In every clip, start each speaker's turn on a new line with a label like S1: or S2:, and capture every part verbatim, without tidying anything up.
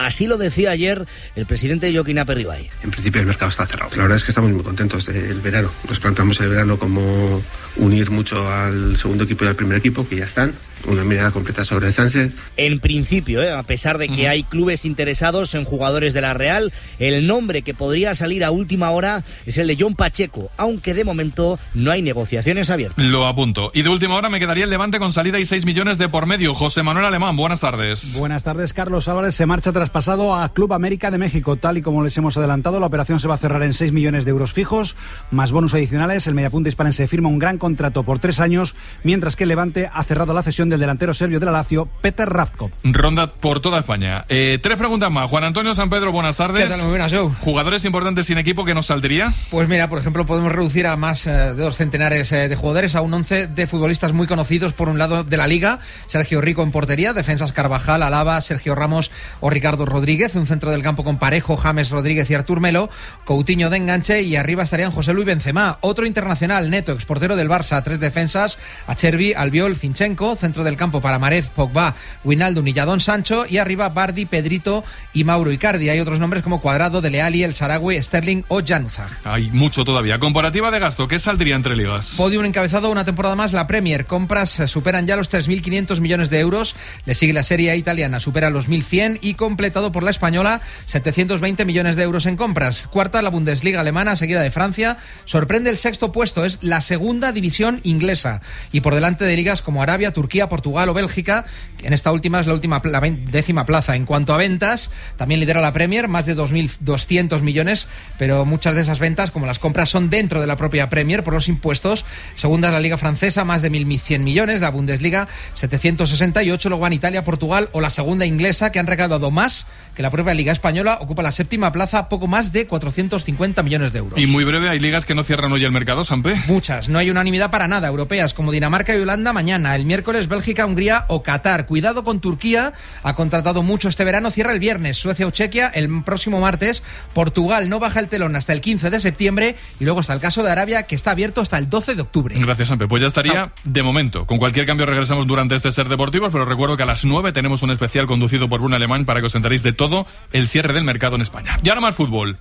S1: Así lo decía ayer el presidente Joaquín Aperribay.
S2: En principio el mercado está cerrado. La verdad es que estamos muy contentos del verano. Nos planteamos el verano como unir mucho al segundo equipo y al primer equipo, que ya están. Una mirada completa sobre el Sanse.
S1: En principio, ¿eh? a pesar de que uh-huh. hay clubes interesados en jugadores de la Real, el nombre que podría salir a última hora es el de John Pacheco, aunque de momento no hay negociaciones abiertas.
S3: Lo apunto. Y de última hora me quedaría el Levante con salida y seis millones de por medio. José Manuel Alemán, buenas tardes.
S4: Buenas tardes. Carlos Álvarez se marcha traspasado a Club América de México. Tal y como les hemos adelantado, la operación se va a cerrar en seis millones de euros fijos, más bonus adicionales. El mediapunta hispalense firma un gran contrato por tres años, mientras que el Levante ha cerrado la cesión del delantero serbio de la Lazio, Petar Ravkov.
S3: Ronda por toda España. Eh, tres preguntas más. Juan Antonio San Pedro, buenas tardes.
S5: ¿Qué tal? Muy buenas, Joe.
S3: ¿Jugadores importantes sin equipo que nos saldría?
S5: Pues mira, por ejemplo, podemos reducir a más eh, de dos centenares eh, de jugadores, a un once de futbolistas muy conocidos por un lado de la Liga. Sergio Rico en portería, defensas Carvajal, Alaba, Sergio Ramos o Ricardo Rodríguez, un centro del campo con Parejo, James Rodríguez y Artur Melo, Coutinho de enganche, y arriba estarían José Luis Benzema, otro internacional neto, exportero del Barça, tres defensas, Acherbi, Albiol, Zinchenko, centro del campo para Marez, Pogba, Wijnaldum y Jadon Sancho, y arriba Bardi, Pedrito y Mauro Icardi. Hay otros nombres como Cuadrado, Dele Alli, El Shaarawy, Sterling o Januzaj.
S3: Hay mucho todavía. Comparativa de gasto, ¿qué saldría entre ligas?
S5: Podium encabezado una temporada más la Premier. Compras superan ya los tres mil quinientos millones de euros. Le sigue la Serie A italiana, supera los mil cien, y completado por la española, setecientos veinte millones de euros en compras. Cuarta la Bundesliga alemana, seguida de Francia. Sorprende el sexto puesto, es la segunda división inglesa, y por delante de ligas como Arabia, Turquía, Portugal o Bélgica. En esta última es la última, la décima plaza. En cuanto a ventas, también lidera la Premier, más de dos mil doscientos millones, pero muchas de esas ventas, como las compras, son dentro de la propia Premier por los impuestos. Segunda es la Liga Francesa, más de mil cien millones, la Bundesliga setecientos sesenta y ocho, luego van Italia, Portugal o la segunda inglesa, que han recaudado más que la propia Liga Española, ocupa la séptima plaza, poco más de cuatrocientos cincuenta millones de euros.
S3: Y muy breve, ¿hay ligas que no cierran hoy el mercado, Sampe?
S5: Muchas, no hay unanimidad para nada. Europeas como Dinamarca y Holanda mañana, el miércoles Bélgica, Hungría o Qatar. Cuidado con Turquía, ha contratado mucho este verano, cierra el viernes. Suecia o Chequia el próximo martes. Portugal no baja el telón hasta el quince de septiembre, y luego está el caso de Arabia, que está abierto hasta el doce de octubre.
S3: Gracias, Sampe. Pues ya estaría. Chao. De momento. Con cualquier cambio regresamos durante este Ser Deportivos, pero recuerdo que a las nueve tenemos un especial conducido por Bruno Alemán para que os enteréis de todo el cierre del mercado en España. Y ahora más fútbol.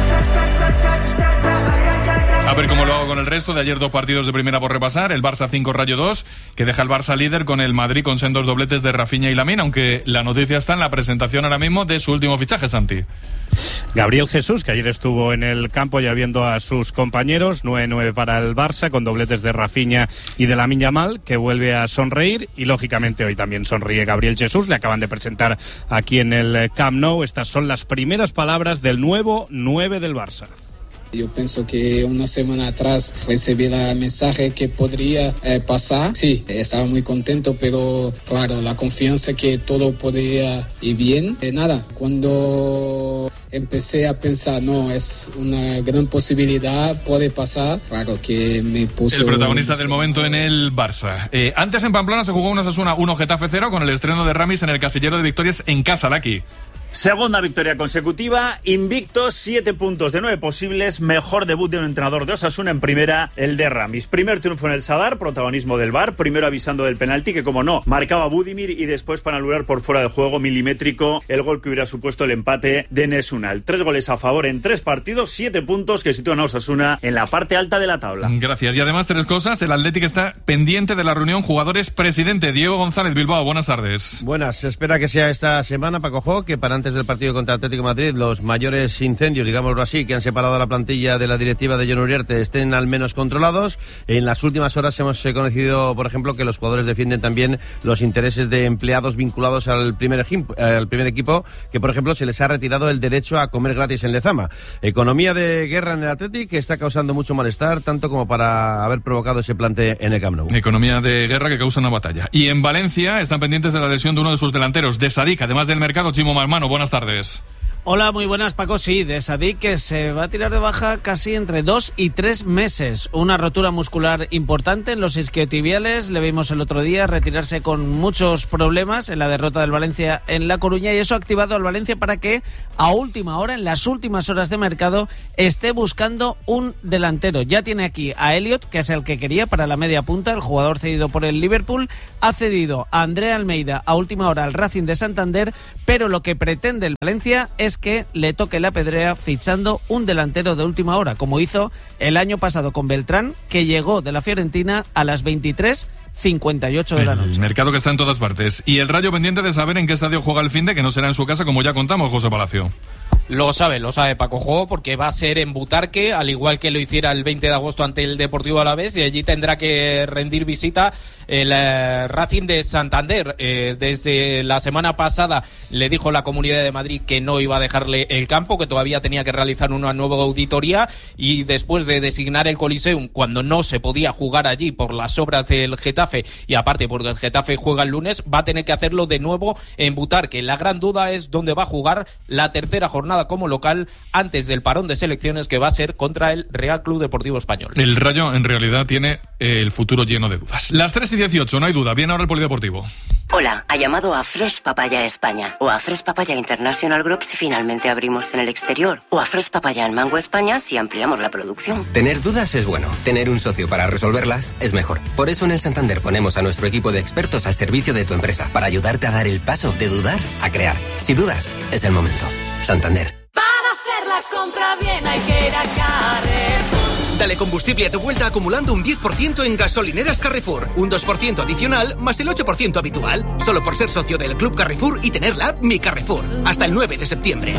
S3: A ver cómo lo hago con el resto. De ayer dos partidos de primera por repasar. El Barça cinco, Rayo dos, que deja el Barça líder con el Madrid con sendos dobletes de Rafinha y Lamine, aunque la noticia está en la presentación ahora mismo de su último fichaje, Santi.
S6: Gabriel Jesús, que ayer estuvo en el campo ya viendo a sus compañeros. nueve nueve para el Barça, con dobletes de Rafinha y de Lamine Yamal, que vuelve a sonreír, y lógicamente hoy también sonríe Gabriel Jesús. Le acaban de presentar aquí en el Camp Nou. Estas son las primeras palabras del nuevo nueve del Barça.
S7: Yo pienso que una semana atrás recibí el mensaje que podría eh, pasar. Sí, estaba muy contento, pero claro, la confianza que todo podría ir bien. Eh, nada, cuando empecé a pensar, no, es una gran posibilidad, puede pasar, claro que me puso...
S3: El protagonista del momento en el Barça. Eh, antes en Pamplona se jugó un Osasuna uno Getafe cero con el estreno de Ramis en el casillero de victorias en casa, Laki.
S8: Segunda victoria consecutiva, invictos, siete puntos de nueve posibles, mejor debut de un entrenador de Osasuna en primera, el de Ramis. Primer triunfo en el Sadar, protagonismo del V A R, primero avisando del penalti que, como no, marcaba Budimir, y después para anular por fuera de juego milimétrico el gol que hubiera supuesto el empate de Enes Unal. Tres goles a favor en tres partidos, siete puntos que sitúan a Osasuna en la parte alta de la tabla.
S3: Gracias. Y además tres cosas, el Athletic está pendiente de la reunión jugadores-presidente. Diego González, Bilbao, buenas tardes.
S9: Buenas, se espera que sea esta semana, Paco Jo, que para antes del partido contra Atlético de Madrid los mayores incendios, digámoslo así, que han separado a la plantilla de la directiva de Jon Uriarte estén al menos controlados. En las últimas horas hemos conocido, por ejemplo, que los jugadores defienden también los intereses de empleados vinculados al primer, equipo, al primer equipo, que por ejemplo se les ha retirado el derecho a comer gratis en Lezama. Economía de guerra en el Athletic, que está causando mucho malestar, tanto como para haber provocado ese plante en el Camp Nou.
S3: Economía de guerra que causa una batalla. Y en Valencia están pendientes de la lesión de uno de sus delanteros, de Sadik, además del mercado. Chimo Marmano, buenas tardes.
S10: Hola, muy buenas, Paco. Sí, de Sadik, que se va a tirar de baja casi entre dos y tres meses. Una rotura muscular importante en los isquiotibiales. Le vimos el otro día retirarse con muchos problemas en la derrota del Valencia en La Coruña, y eso ha activado al Valencia para que a última hora, en las últimas horas de mercado, esté buscando un delantero. Ya tiene aquí a Elliot, que es el que quería para la media punta, el jugador cedido por el Liverpool. Ha cedido a Andrea Almeida a última hora al Racing de Santander, pero lo que pretende el Valencia es que le toque la pedrea fichando un delantero de última hora, como hizo el año pasado con Beltrán, que llegó de la Fiorentina a las veintitrés cincuenta y ocho de la noche.
S3: El mercado que está en todas partes. Y el Rayo pendiente de saber en qué estadio juega el finde, que no será en su casa, como ya contamos, José Palacio.
S11: Lo sabe, lo sabe Paco Jo, porque va a ser en Butarque, al igual que lo hiciera el veinte de agosto ante el Deportivo Alavés, y allí tendrá que rendir visita el eh, Racing de Santander. Eh, desde la semana pasada le dijo la Comunidad de Madrid que no iba a dejarle el campo, que todavía tenía que realizar una nueva auditoría, y después de designar el Coliseum cuando no se podía jugar allí por las obras del Getafe, y aparte porque el Getafe juega el lunes, va a tener que hacerlo de nuevo en Butarque. La gran duda es dónde va a jugar la tercera jornada como local antes del parón de selecciones, que va a ser contra el Real Club Deportivo Español.
S3: El Rayo en realidad tiene el futuro lleno de dudas. Las tres y dieciocho, no hay duda. Viene ahora el Polideportivo.
S12: Hola, ha llamado a Fresh Papaya España o a Fresh Papaya International Group si finalmente abrimos en el exterior, o a Fresh Papaya en Mango España si ampliamos la producción.
S13: Tener dudas es bueno, tener un socio para resolverlas es mejor. Por eso en el Santander ponemos a nuestro equipo de expertos al servicio de tu empresa, para ayudarte a dar el paso de dudar a crear. Si dudas, es el momento. Santander.
S14: Para hacer la compra bien hay que ir a Carrefour.
S15: Dale combustible a tu vuelta acumulando un diez por ciento en gasolineras Carrefour, un dos por ciento adicional más el ocho por ciento habitual, solo por ser socio del Club Carrefour y tener la app Mi Carrefour, hasta el nueve de septiembre.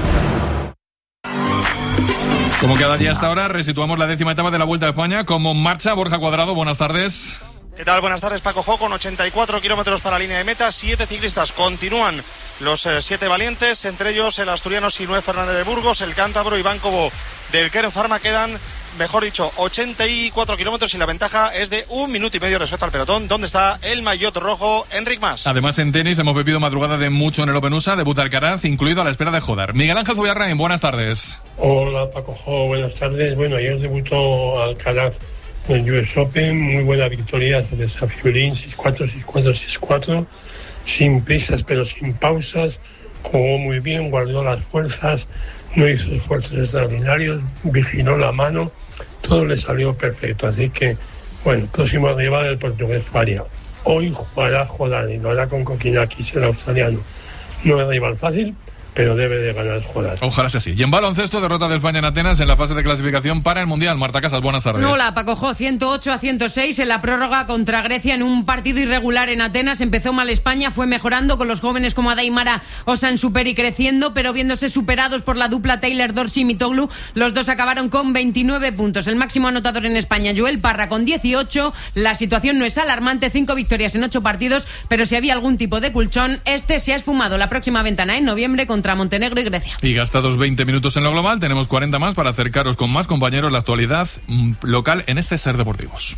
S3: Como cada día hasta ahora, resituamos la décima etapa de la Vuelta a España. Como marcha, Borja Cuadrado, buenas tardes.
S16: ¿Qué tal? Buenas tardes, Paco Jo, con ochenta y cuatro kilómetros para la línea de meta, siete ciclistas. Continúan los eh, siete valientes, entre ellos el asturiano Sinué Fernández de Burgos, el cántabro Iván Cobo del Keren Pharma. Quedan, mejor dicho, ochenta y cuatro kilómetros y la ventaja es de un minuto y medio respecto al pelotón. ¿Dónde está el maillot rojo, Enric Mas?
S3: Además, en tenis hemos vivido madrugada de mucho en el Open U S A, debuta Alcaraz, incluido a la espera de Jodar. Miguel Ángel Zubiarrain, buenas tardes.
S17: Hola, Paco Jo, buenas tardes. Bueno, ayer debutó Alcaraz en el U S Open, muy buena victoria de Safiulín, seis cuatro, seis cuatro, seis cuatro, sin prisas pero sin pausas, jugó muy bien, guardó las fuerzas, no hizo esfuerzos extraordinarios, vigiló la mano, todo le salió perfecto, así que, bueno, próximo rival del portugués Faria. Hoy jugará Jodar y lo hará con Kokinakis, el australiano. No es rival fácil, pero debe de ganar Jodar.
S3: Ojalá sea así. Y en baloncesto, derrota de España en Atenas en la fase de clasificación para el Mundial. Marta Casas, buenas tardes.
S18: Hola, Paco Jo, ciento ocho a ciento seis en la prórroga contra Grecia en un partido irregular en Atenas. Empezó mal España, fue mejorando con los jóvenes como Adaimara Osansuperi creciendo, pero viéndose superados por la dupla Taylor Dorsey y Mitoglu, los dos acabaron con veintinueve puntos. El máximo anotador en España, Joel Parra, con dieciocho. La situación no es alarmante, cinco victorias en ocho partidos, pero si había algún tipo de colchón, este se ha esfumado. La próxima ventana en noviembre con contra Montenegro y Grecia.
S3: Y gastados veinte minutos en lo global, tenemos cuarenta más para acercaros con más compañeros la actualidad mmm, local en este Ser Deportivos.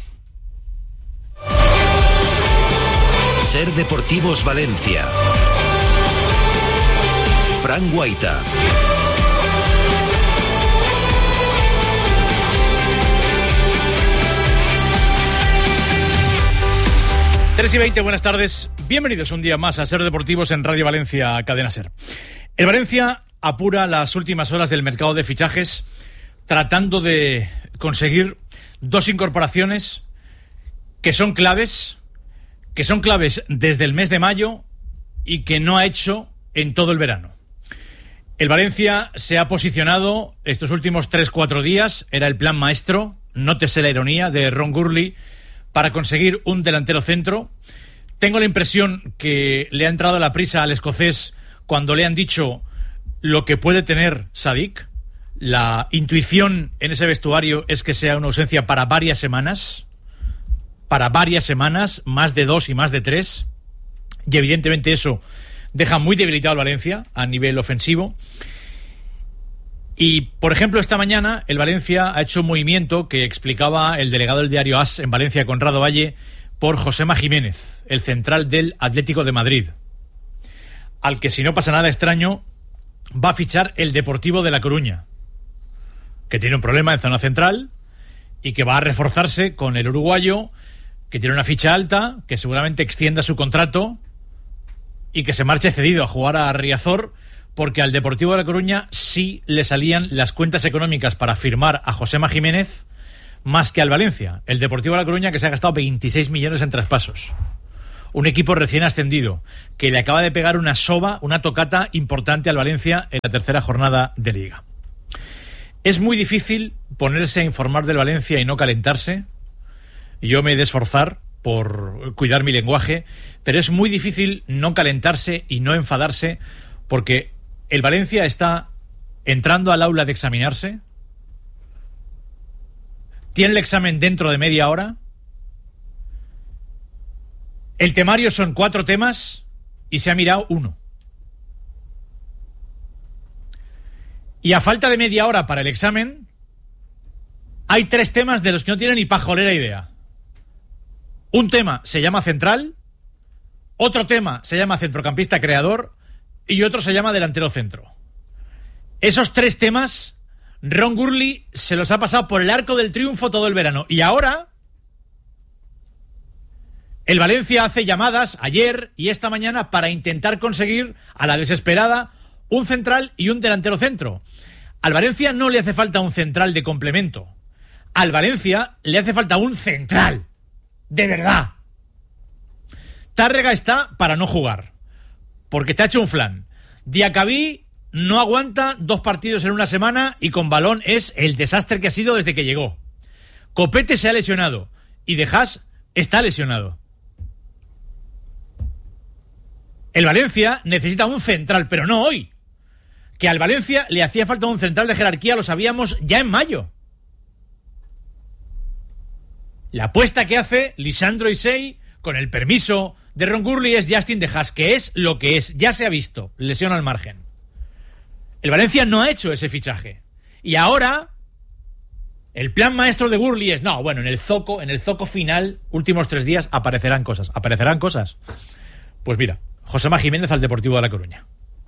S19: Ser Deportivos Valencia. Fran Guaita.
S20: tres y veinte, buenas tardes. Bienvenidos un día más a Ser Deportivos en Radio Valencia, Cadena Ser. El Valencia apura las últimas horas del mercado de fichajes tratando de conseguir dos incorporaciones que son claves, que son claves desde el mes de mayo y que no ha hecho en todo el verano. El Valencia se ha posicionado estos últimos tres cuatro días, era el plan maestro, nótese la ironía, de Ron Gurley, para conseguir un delantero centro. Tengo la impresión que le ha entrado la prisa al escocés cuando le han dicho lo que puede tener Sadik. La intuición en ese vestuario es que sea una ausencia para varias semanas, para varias semanas, más de dos y más de tres, y evidentemente eso deja muy debilitado al Valencia a nivel ofensivo. Y, por ejemplo, esta mañana el Valencia ha hecho un movimiento que explicaba el delegado del diario AS en Valencia, Conrado Valle, por Josema Jiménez, el central del Atlético de Madrid, al que, si no pasa nada extraño, va a fichar el Deportivo de La Coruña, que tiene un problema en zona central y que va a reforzarse con el uruguayo, que tiene una ficha alta, que seguramente extienda su contrato y que se marche cedido a jugar a Riazor, porque al Deportivo de La Coruña sí le salían las cuentas económicas para firmar a Josema Jiménez más que al Valencia. El Deportivo de La Coruña, que se ha gastado veintiséis millones en traspasos. Un equipo recién ascendido, que le acaba de pegar una soba, una tocata importante al Valencia en la tercera jornada de Liga. Es muy difícil ponerse a informar del Valencia y no calentarse. Yo me he de esforzar por cuidar mi lenguaje, pero es muy difícil no calentarse y no enfadarse, porque el Valencia está entrando al aula de examinarse, tiene el examen dentro de media hora, el temario son cuatro temas y se ha mirado uno. Y a falta de media hora para el examen, hay tres temas de los que no tiene ni pajolera idea. Un tema se llama central, otro tema se llama centrocampista creador y otro se llama delantero centro. Esos tres temas, Ron Gurley se los ha pasado por el arco del triunfo todo el verano. Y ahora, el Valencia hace llamadas ayer y esta mañana para intentar conseguir a la desesperada un central y un delantero centro. Al Valencia no le hace falta un central de complemento. Al Valencia le hace falta un central. De verdad. Tárrega está para no jugar, porque está hecho un flan. Diacabí no aguanta dos partidos en una semana y con balón es el desastre que ha sido desde que llegó. Copete se ha lesionado y De Haas está lesionado. El Valencia necesita un central, pero no hoy. Que al Valencia le hacía falta un central de jerarquía lo sabíamos ya en mayo. La apuesta que hace Lisandro Isei, con el permiso de Ron Gurley, es Justin De Haas, que es lo que es, ya se ha visto, lesión al margen. El Valencia no ha hecho ese fichaje. Y ahora, el plan maestro de Gurley es, no, bueno, en el zoco, en el zoco final, últimos tres días, aparecerán cosas. ¿Aparecerán cosas? Pues mira, Josema Jiménez al Deportivo de La Coruña.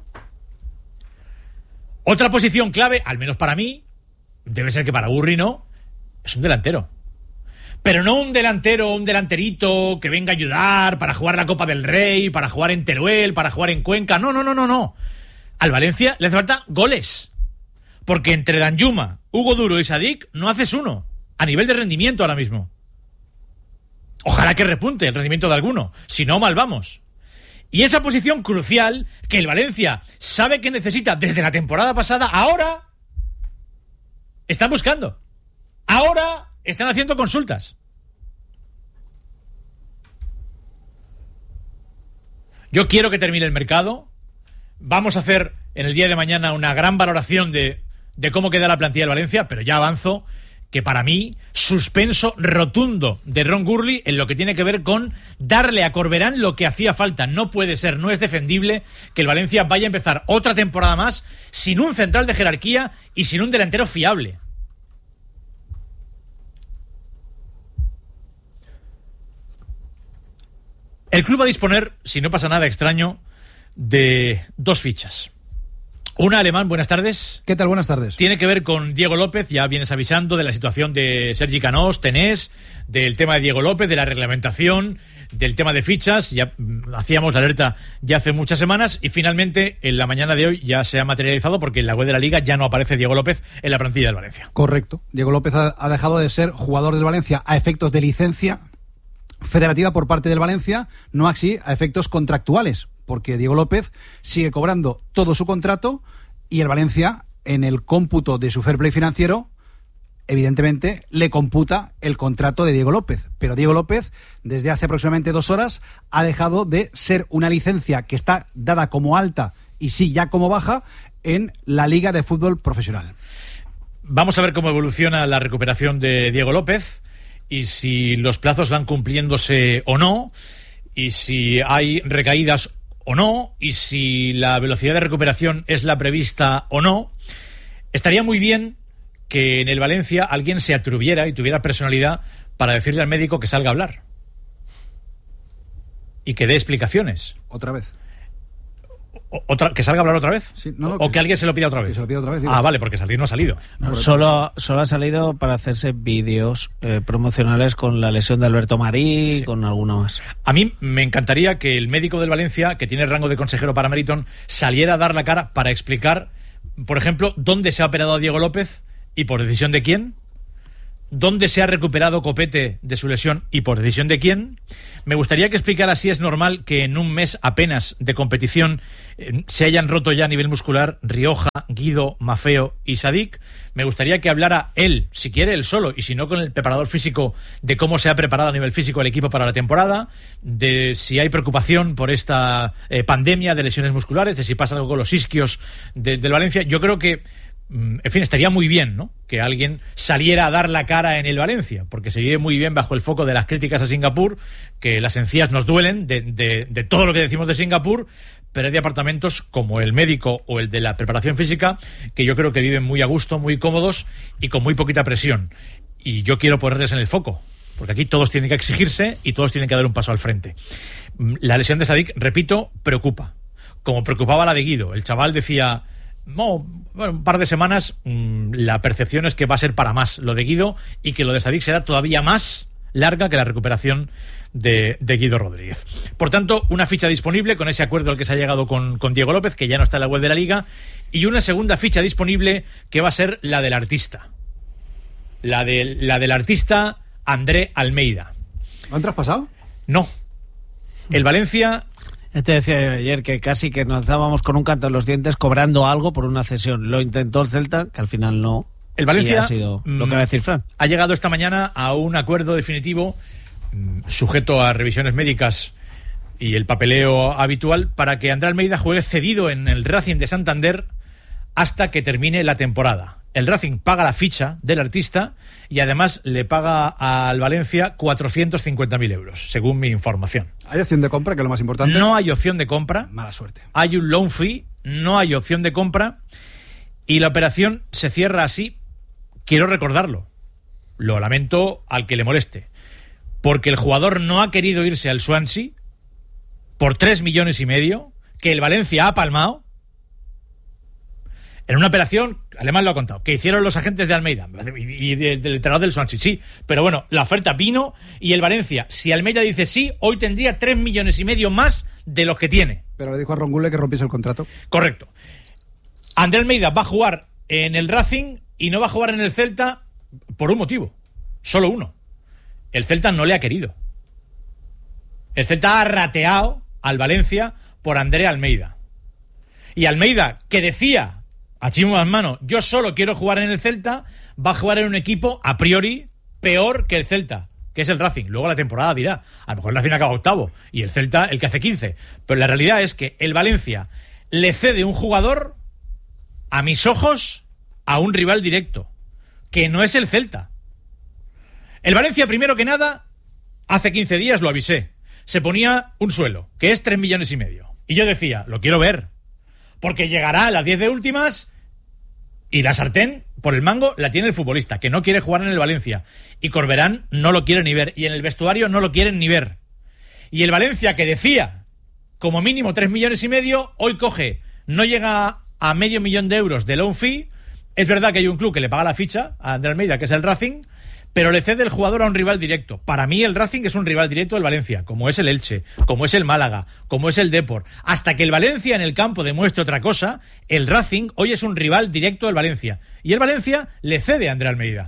S20: Otra posición clave, al menos para mí, debe ser que para Gurley no, es un delantero. Pero no un delantero, un delanterito que venga a ayudar para jugar la Copa del Rey, para jugar en Teruel, para jugar en Cuenca. No, no, no, no, no. Al Valencia le hace falta goles. Porque entre Danjuma, Hugo Duro y Sadik no haces uno. A nivel de rendimiento ahora mismo. Ojalá que repunte el rendimiento de alguno. Si no, mal vamos. Y esa posición crucial que el Valencia sabe que necesita desde la temporada pasada, ahora están buscando. Ahora están haciendo consultas. Yo quiero que termine el mercado. Vamos a hacer en el día de mañana una gran valoración de, de cómo queda la plantilla del Valencia, pero ya avanzo que para mí, suspenso rotundo de Ron Gurley en lo que tiene que ver con darle a Corberán lo que hacía falta. No puede ser, no es defendible que el Valencia vaya a empezar otra temporada más sin un central de jerarquía y sin un delantero fiable. El club va a disponer, si no pasa nada extraño, de dos fichas. Una, Alemán, buenas tardes.
S4: ¿Qué tal? Buenas tardes.
S20: Tiene que ver con Diego López, ya vienes avisando de la situación de Sergi Canós, Tenés, del tema de Diego López, de la reglamentación, del tema de fichas. Ya hacíamos la alerta ya hace muchas semanas y finalmente en la mañana de hoy ya se ha materializado porque en la web de la Liga ya no aparece Diego López en la plantilla del Valencia.
S4: Correcto. Diego López ha, ha dejado de ser jugador del Valencia a efectos de licencia federativa por parte del Valencia, no así a efectos contractuales, porque Diego López sigue cobrando todo su contrato y el Valencia, en el cómputo de su fair play financiero, evidentemente le computa el contrato de Diego López. Pero Diego López, desde hace aproximadamente dos horas, ha dejado de ser una licencia que está dada como alta y sí ya como baja en la Liga de Fútbol Profesional.
S20: Vamos a ver cómo evoluciona la recuperación de Diego López y si los plazos van cumpliéndose o no, y si hay recaídas o no, y si la velocidad de recuperación es la prevista o no. Estaría muy bien que en el Valencia alguien se atreviera y tuviera personalidad para decirle al médico que salga a hablar y que dé explicaciones.
S4: Otra vez.
S20: Otra, ¿Que salga a hablar otra vez?
S4: Sí, no, no,
S20: ¿O que, que alguien se lo pida otra vez?
S4: Que se lo pida otra vez.
S20: Ah, vale, porque salir no ha salido.
S10: No, solo, solo ha salido para hacerse vídeos eh, promocionales con la lesión de Alberto Marí, sí. con alguna más.
S20: A mí me encantaría que el médico del Valencia, que tiene rango de consejero para Meriton, saliera a dar la cara para explicar, por ejemplo, dónde se ha operado a Diego López y por decisión de quién, dónde se ha recuperado Copete de su lesión y por decisión de quién. Me gustaría que explicara si es normal que en un mes apenas de competición eh, se hayan roto ya a nivel muscular Rioja, Guido, Mafeo y Sadik. Me gustaría que hablara él, si quiere él solo, y si no con el preparador físico, de cómo se ha preparado a nivel físico el equipo para la temporada, de si hay preocupación por esta eh, pandemia de lesiones musculares, de si pasa algo con los isquios de, del Valencia. Yo creo que en fin, estaría muy bien, ¿no?, que alguien saliera a dar la cara en el Valencia, porque se vive muy bien bajo el foco de las críticas a Singapur, que las encías nos duelen de, de, de todo lo que decimos de Singapur, pero hay departamentos como el médico o el de la preparación física que yo creo que viven muy a gusto, muy cómodos y con muy poquita presión. Y yo quiero ponerles en el foco, porque aquí todos tienen que exigirse y todos tienen que dar un paso al frente. La lesión de Sadik, repito, preocupa. Como preocupaba la de Guido. El chaval decía... No, bueno, un par de semanas mmm, la percepción es que va a ser para más lo de Guido y que lo de Sadik será todavía más larga que la recuperación de, de Guido Rodríguez. Por tanto, una ficha disponible con ese acuerdo al que se ha llegado con, con Diego López, que ya no está en la web de la Liga, y una segunda ficha disponible que va a ser la del artista. La, de, la del artista André Almeida.
S4: ¿Lo han traspasado?
S20: No. El Valencia...
S10: Te decía yo ayer que casi que nos dábamos con un canto en los dientes cobrando algo por una cesión. Lo intentó el Celta, que al final no.
S20: El Valencia
S10: y ha sido lo que va a decir Fran.
S20: Ha llegado esta mañana a un acuerdo definitivo, sujeto a revisiones médicas y el papeleo habitual, para que André Almeida juegue cedido en el Racing de Santander hasta que termine la temporada. El Racing paga la ficha del artista y además le paga al Valencia cuatrocientos cincuenta mil euros, según mi información.
S4: ¿Hay opción de compra, que es lo más importante?
S20: No hay opción de compra.
S4: Mala suerte.
S20: Hay un loan fee, no hay opción de compra y la operación se cierra así. Quiero recordarlo. Lo lamento al que le moleste. Porque el jugador no ha querido irse al Swansea por tres millones y medio, que el Valencia ha palmado. En una operación, Alemán lo ha contado, que hicieron los agentes de Almeida y del entrenador del Swansea, sí. Pero bueno, la oferta vino y el Valencia, si Almeida dice sí, hoy tendría tres millones y medio más de los que tiene.
S4: Pero le dijo a Rongulle que rompiese el contrato.
S20: Correcto. André Almeida va a jugar en el Racing y no va a jugar en el Celta por un motivo. Solo uno. El Celta no le ha querido. El Celta ha rateado al Valencia por André Almeida. Y Almeida, que decía... a chimo en mano, yo solo quiero jugar en el Celta, va a jugar en un equipo a priori peor que el Celta, que es el Racing. Luego la temporada dirá, a lo mejor el Racing acaba octavo y el Celta el que hace quince. Pero la realidad es que el Valencia le cede un jugador, a mis ojos, a un rival directo, que no es el Celta. El Valencia, primero que nada, hace quince días lo avisé, se ponía un suelo, que es tres millones y medio. Y yo decía, lo quiero ver, porque llegará a las diez de últimas... y la sartén, por el mango, la tiene el futbolista, que no quiere jugar en el Valencia. Y Corberán no lo quiere ni ver. Y en el vestuario no lo quieren ni ver. Y el Valencia, que decía, como mínimo tres millones y medio, hoy coge, no llega a medio millón de euros de loan fee. Es verdad que hay un club que le paga la ficha a André Almeida, que es el Racing, pero le cede el jugador a un rival directo. Para mí el Racing es un rival directo del Valencia, como es el Elche, como es el Málaga, como es el Depor. Hasta que el Valencia en el campo demuestre otra cosa, el Racing hoy es un rival directo del Valencia. Y el Valencia le cede a André Almeida.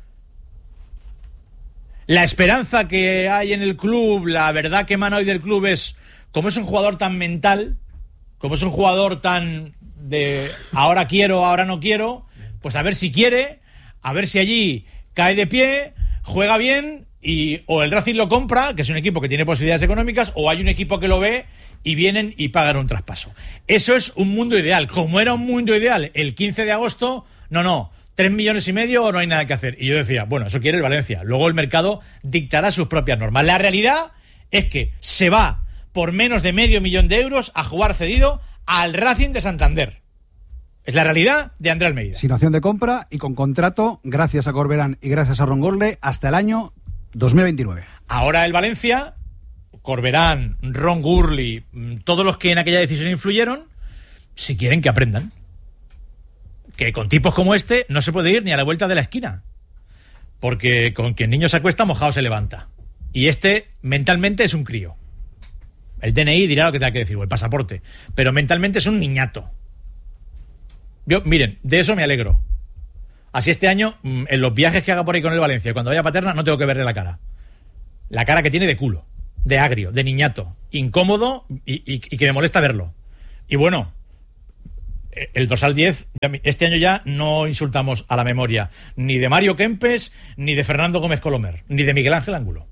S20: La esperanza que hay en el club, la verdad que emana hoy del club es, como es un jugador tan mental, como es un jugador tan de ahora quiero, ahora no quiero, pues a ver si quiere, a ver si allí... cae de pie, juega bien y o el Racing lo compra, que es un equipo que tiene posibilidades económicas, o hay un equipo que lo ve y vienen y pagan un traspaso. Eso es un mundo ideal. Como era un mundo ideal el quince de agosto, no, no, tres millones y medio o no hay nada que hacer. Y yo decía, bueno, eso quiere el Valencia. Luego el mercado dictará sus propias normas. La realidad es que se va por menos de medio millón de euros a jugar cedido al Racing de Santander. Es la realidad de André Almeida.
S4: Sin opción de compra y con contrato, gracias a Corberán y gracias a Rongolle, hasta el año dos mil veintinueve.
S20: Ahora el Valencia, Corberán, Ron Gurley, todos los que en aquella decisión influyeron, si quieren que aprendan. Que con tipos como este no se puede ir ni a la vuelta de la esquina. Porque con quien niño se acuesta, mojado se levanta. Y este mentalmente es un crío. El D N I dirá lo que tenga que decir, o el pasaporte. Pero mentalmente es un niñato. Yo, miren, de eso me alegro. Así este año, en los viajes que haga por ahí con el Valencia, cuando vaya a Paterna, no tengo que verle la cara. La cara que tiene de culo, de agrio, de niñato, incómodo y, y, y que me molesta verlo. Y bueno, el dorsal diez, este año ya no insultamos a la memoria ni de Mario Kempes, ni de Fernando Gómez Colomer, ni de Miguel Ángel Angulo.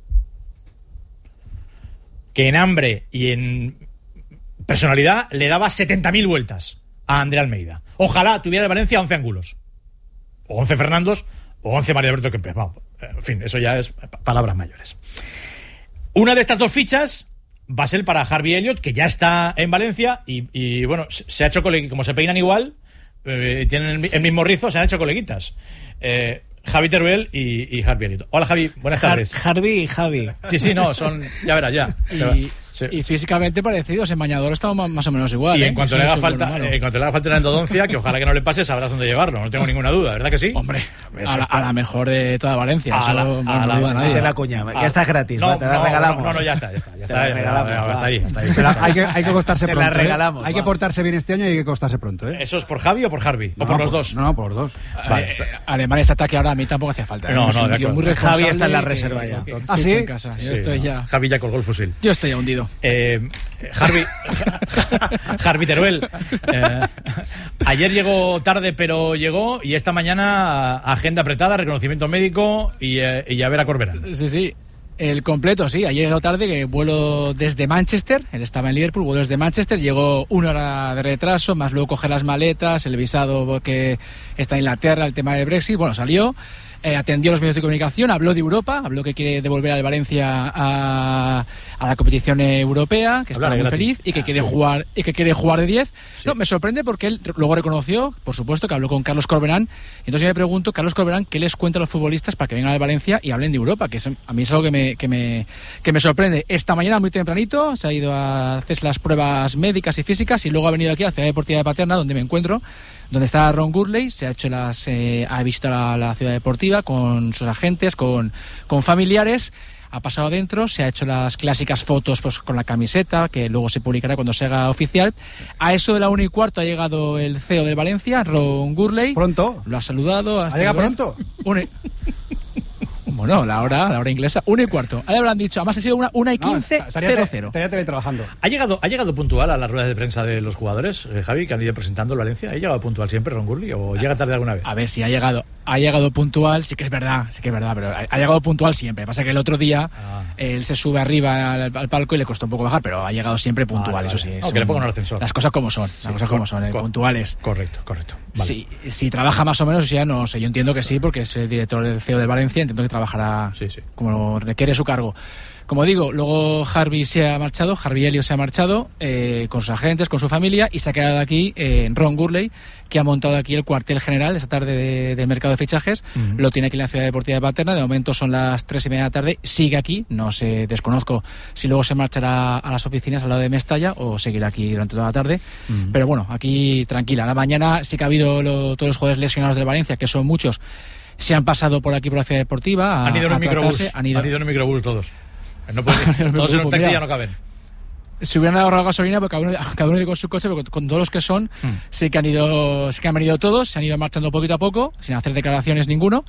S20: Que en hambre y en personalidad le daba setenta mil vueltas a André Almeida. Ojalá tuviera el Valencia once Angulos, o once Fernandos, o once Mario Alberto Kempes. Vamos, en fin, eso ya es palabras mayores. Una de estas dos fichas va a ser para Harvey Elliott, que ya está en Valencia y, y bueno, se ha hecho coleguitas. Como se peinan igual, eh, tienen el mismo rizo, se han hecho coleguitas. Eh, Javi Teruel y, y Harvey Elliott. Hola, Javi, buenas tardes.
S10: Har- Harvey y Javi.
S20: Sí, sí, no, son, ya verás, ya.
S21: Y, sí. y físicamente parecidos, en bañador estamos más o menos igual.
S20: Y
S21: ¿eh?
S20: en cuanto, le haga falta, eh, en cuanto le haga falta una endodoncia, que ojalá que no le pase, sabrás dónde llevarlo, no tengo ninguna duda, ¿verdad que sí?
S21: Hombre, a la, a la mejor de toda Valencia,
S20: a
S21: eso
S20: la,
S21: no,
S20: a
S21: no
S20: la,
S21: duda nadie.
S10: De la cuña, ya está gratis, no, te la
S20: no,
S10: regalamos.
S20: No, no, ya está, ya está, ya está,
S10: la
S20: ya,
S10: regalamos,
S20: ya, ya, ya está ahí, está ahí.
S4: Pero hay que, hay que acostarse
S10: te
S4: pronto.
S10: la regalamos.
S4: ¿eh? Hay que portarse bien este año y hay que acostarse pronto. ¿eh?
S20: ¿Eso es por Javi o por Harvey?
S4: No,
S20: ¿O por los
S4: por,
S20: dos?
S4: No, por los dos.
S21: Vale. Eh, Alemania este ataque ahora a mí tampoco hace falta. ¿eh?
S20: No,
S21: es
S20: no,
S21: un
S20: de
S21: tío
S20: acuerdo.
S21: muy responsable.
S10: Javi está en la
S21: que-
S10: reserva
S21: que-
S10: ya.
S21: que- que
S4: ¿Ah,
S21: echa
S4: sí?
S21: en casa. Yo
S20: Sí,
S21: estoy
S20: no.
S21: ya.
S20: Javi ya colgó el fusil.
S21: Yo estoy ya hundido.
S20: Eh, Harvey, Harvey Teruel. Eh, ayer llegó tarde, pero llegó. Y esta mañana, agenda apretada, reconocimiento médico y, eh, y a ver a Corberán.
S21: Sí, sí. El completo, sí. Ayer llegó tarde, que vuelo desde Manchester. Él estaba en Liverpool, vuelo desde Manchester. Llegó una hora de retraso, más luego coger las maletas, el visado que está en Inglaterra, el tema del Brexit. Bueno, salió. Eh, atendió los medios de comunicación, habló de Europa, habló que quiere devolver al Valencia a, a la competición europea, que está
S20: Hablar
S21: muy
S20: gratis.
S21: feliz y que quiere jugar y que quiere jugar de diez. No, me sorprende porque él luego reconoció, por supuesto, que habló con Carlos Corberán. Entonces yo me pregunto, Carlos Corberán, ¿qué les cuenta a los futbolistas para que vengan al Valencia y hablen de Europa? Que es, a mí es algo que me, que me, que me sorprende. Esta mañana, muy tempranito, se ha ido a hacer las pruebas médicas y físicas y luego ha venido aquí a la Ciudad Deportiva de Paterna, donde me encuentro, donde está Ron Gurley. Se ha hecho las eh, ha visitado la, la ciudad deportiva con sus agentes, con, con familiares, ha pasado adentro, se ha hecho las clásicas fotos pues con la camiseta, que luego se publicará cuando se haga oficial. A eso de la una y cuarto ha llegado el C E O del Valencia, Ron Gurley.
S4: ¿Pronto?
S21: Lo ha saludado.
S4: ¿Ha llegado pronto?
S21: Una y- Bueno, la hora, la hora inglesa, una y cuarto. Ahora habrán dicho, además ha sido una, una y
S4: No,
S21: quince,
S4: estaría,
S21: cero
S4: te-
S21: cero.
S4: estaría teletrabajando.
S20: ¿Ha llegado, ¿Ha llegado puntual a las ruedas de prensa de los jugadores, eh, Javi, que han ido presentando el Valencia? ¿Ha llegado puntual siempre Ron Gurley o llega tarde alguna vez?
S21: A ver, si ha llegado, ha llegado puntual, sí que es verdad, sí que es verdad, pero ha, ha llegado puntual siempre. Pasa que el otro día
S20: Ah.
S21: él se sube arriba al, al palco y le costó un poco bajar, pero ha llegado siempre puntual,
S20: Vale,
S21: eso
S20: vale.
S21: sí.
S20: No,
S21: es
S20: que le
S21: un-
S20: pongan el ascensor.
S21: Las cosas como son, las
S20: Sí,
S21: cosas
S20: cor-
S21: como son, eh,
S20: cor-
S21: puntuales.
S20: Correcto, correcto. Vale.
S21: Sí, si trabaja más o menos, o sea, no sé, yo entiendo que sí, porque es el director del C E O del Valencia, entiendo que trabajará
S20: Sí, sí.
S21: como requiere su cargo. Como digo, luego Harvey se ha marchado, Harvey Elliott se ha marchado eh, con sus agentes, con su familia, y se ha quedado aquí eh, Ron Gurley, que ha montado aquí el cuartel general esta tarde de- del mercado de fichajes.
S20: Ujú.
S21: Lo tiene aquí en la Ciudad Deportiva de Paterna. De momento son las tres y media de la tarde. Sigue aquí, no sé, desconozco si luego se marchará a las oficinas al lado de Mestalla o seguirá aquí durante toda la tarde.
S20: Ujú.
S21: Pero bueno, aquí tranquila. A la mañana sí que ha habido lo- todos los jugadores lesionados del Valencia, que son muchos. Se han pasado por aquí por la Ciudad Deportiva. A,
S20: Han ido en
S21: a
S20: un microbús.
S21: tratarse,
S20: Han ido... en un microbús todos. No pueden-
S21: Han ido en un
S20: todos en un
S21: microbús,
S20: taxi
S21: mira.
S20: ya no caben.
S21: Se hubieran ahorrado gasolina porque cada uno, cada uno ido con su coche, pero con todos los que son,
S20: Hmm.
S21: sí que han ido, sí que han venido todos, se han ido marchando poquito a poco, sin hacer declaraciones ninguno,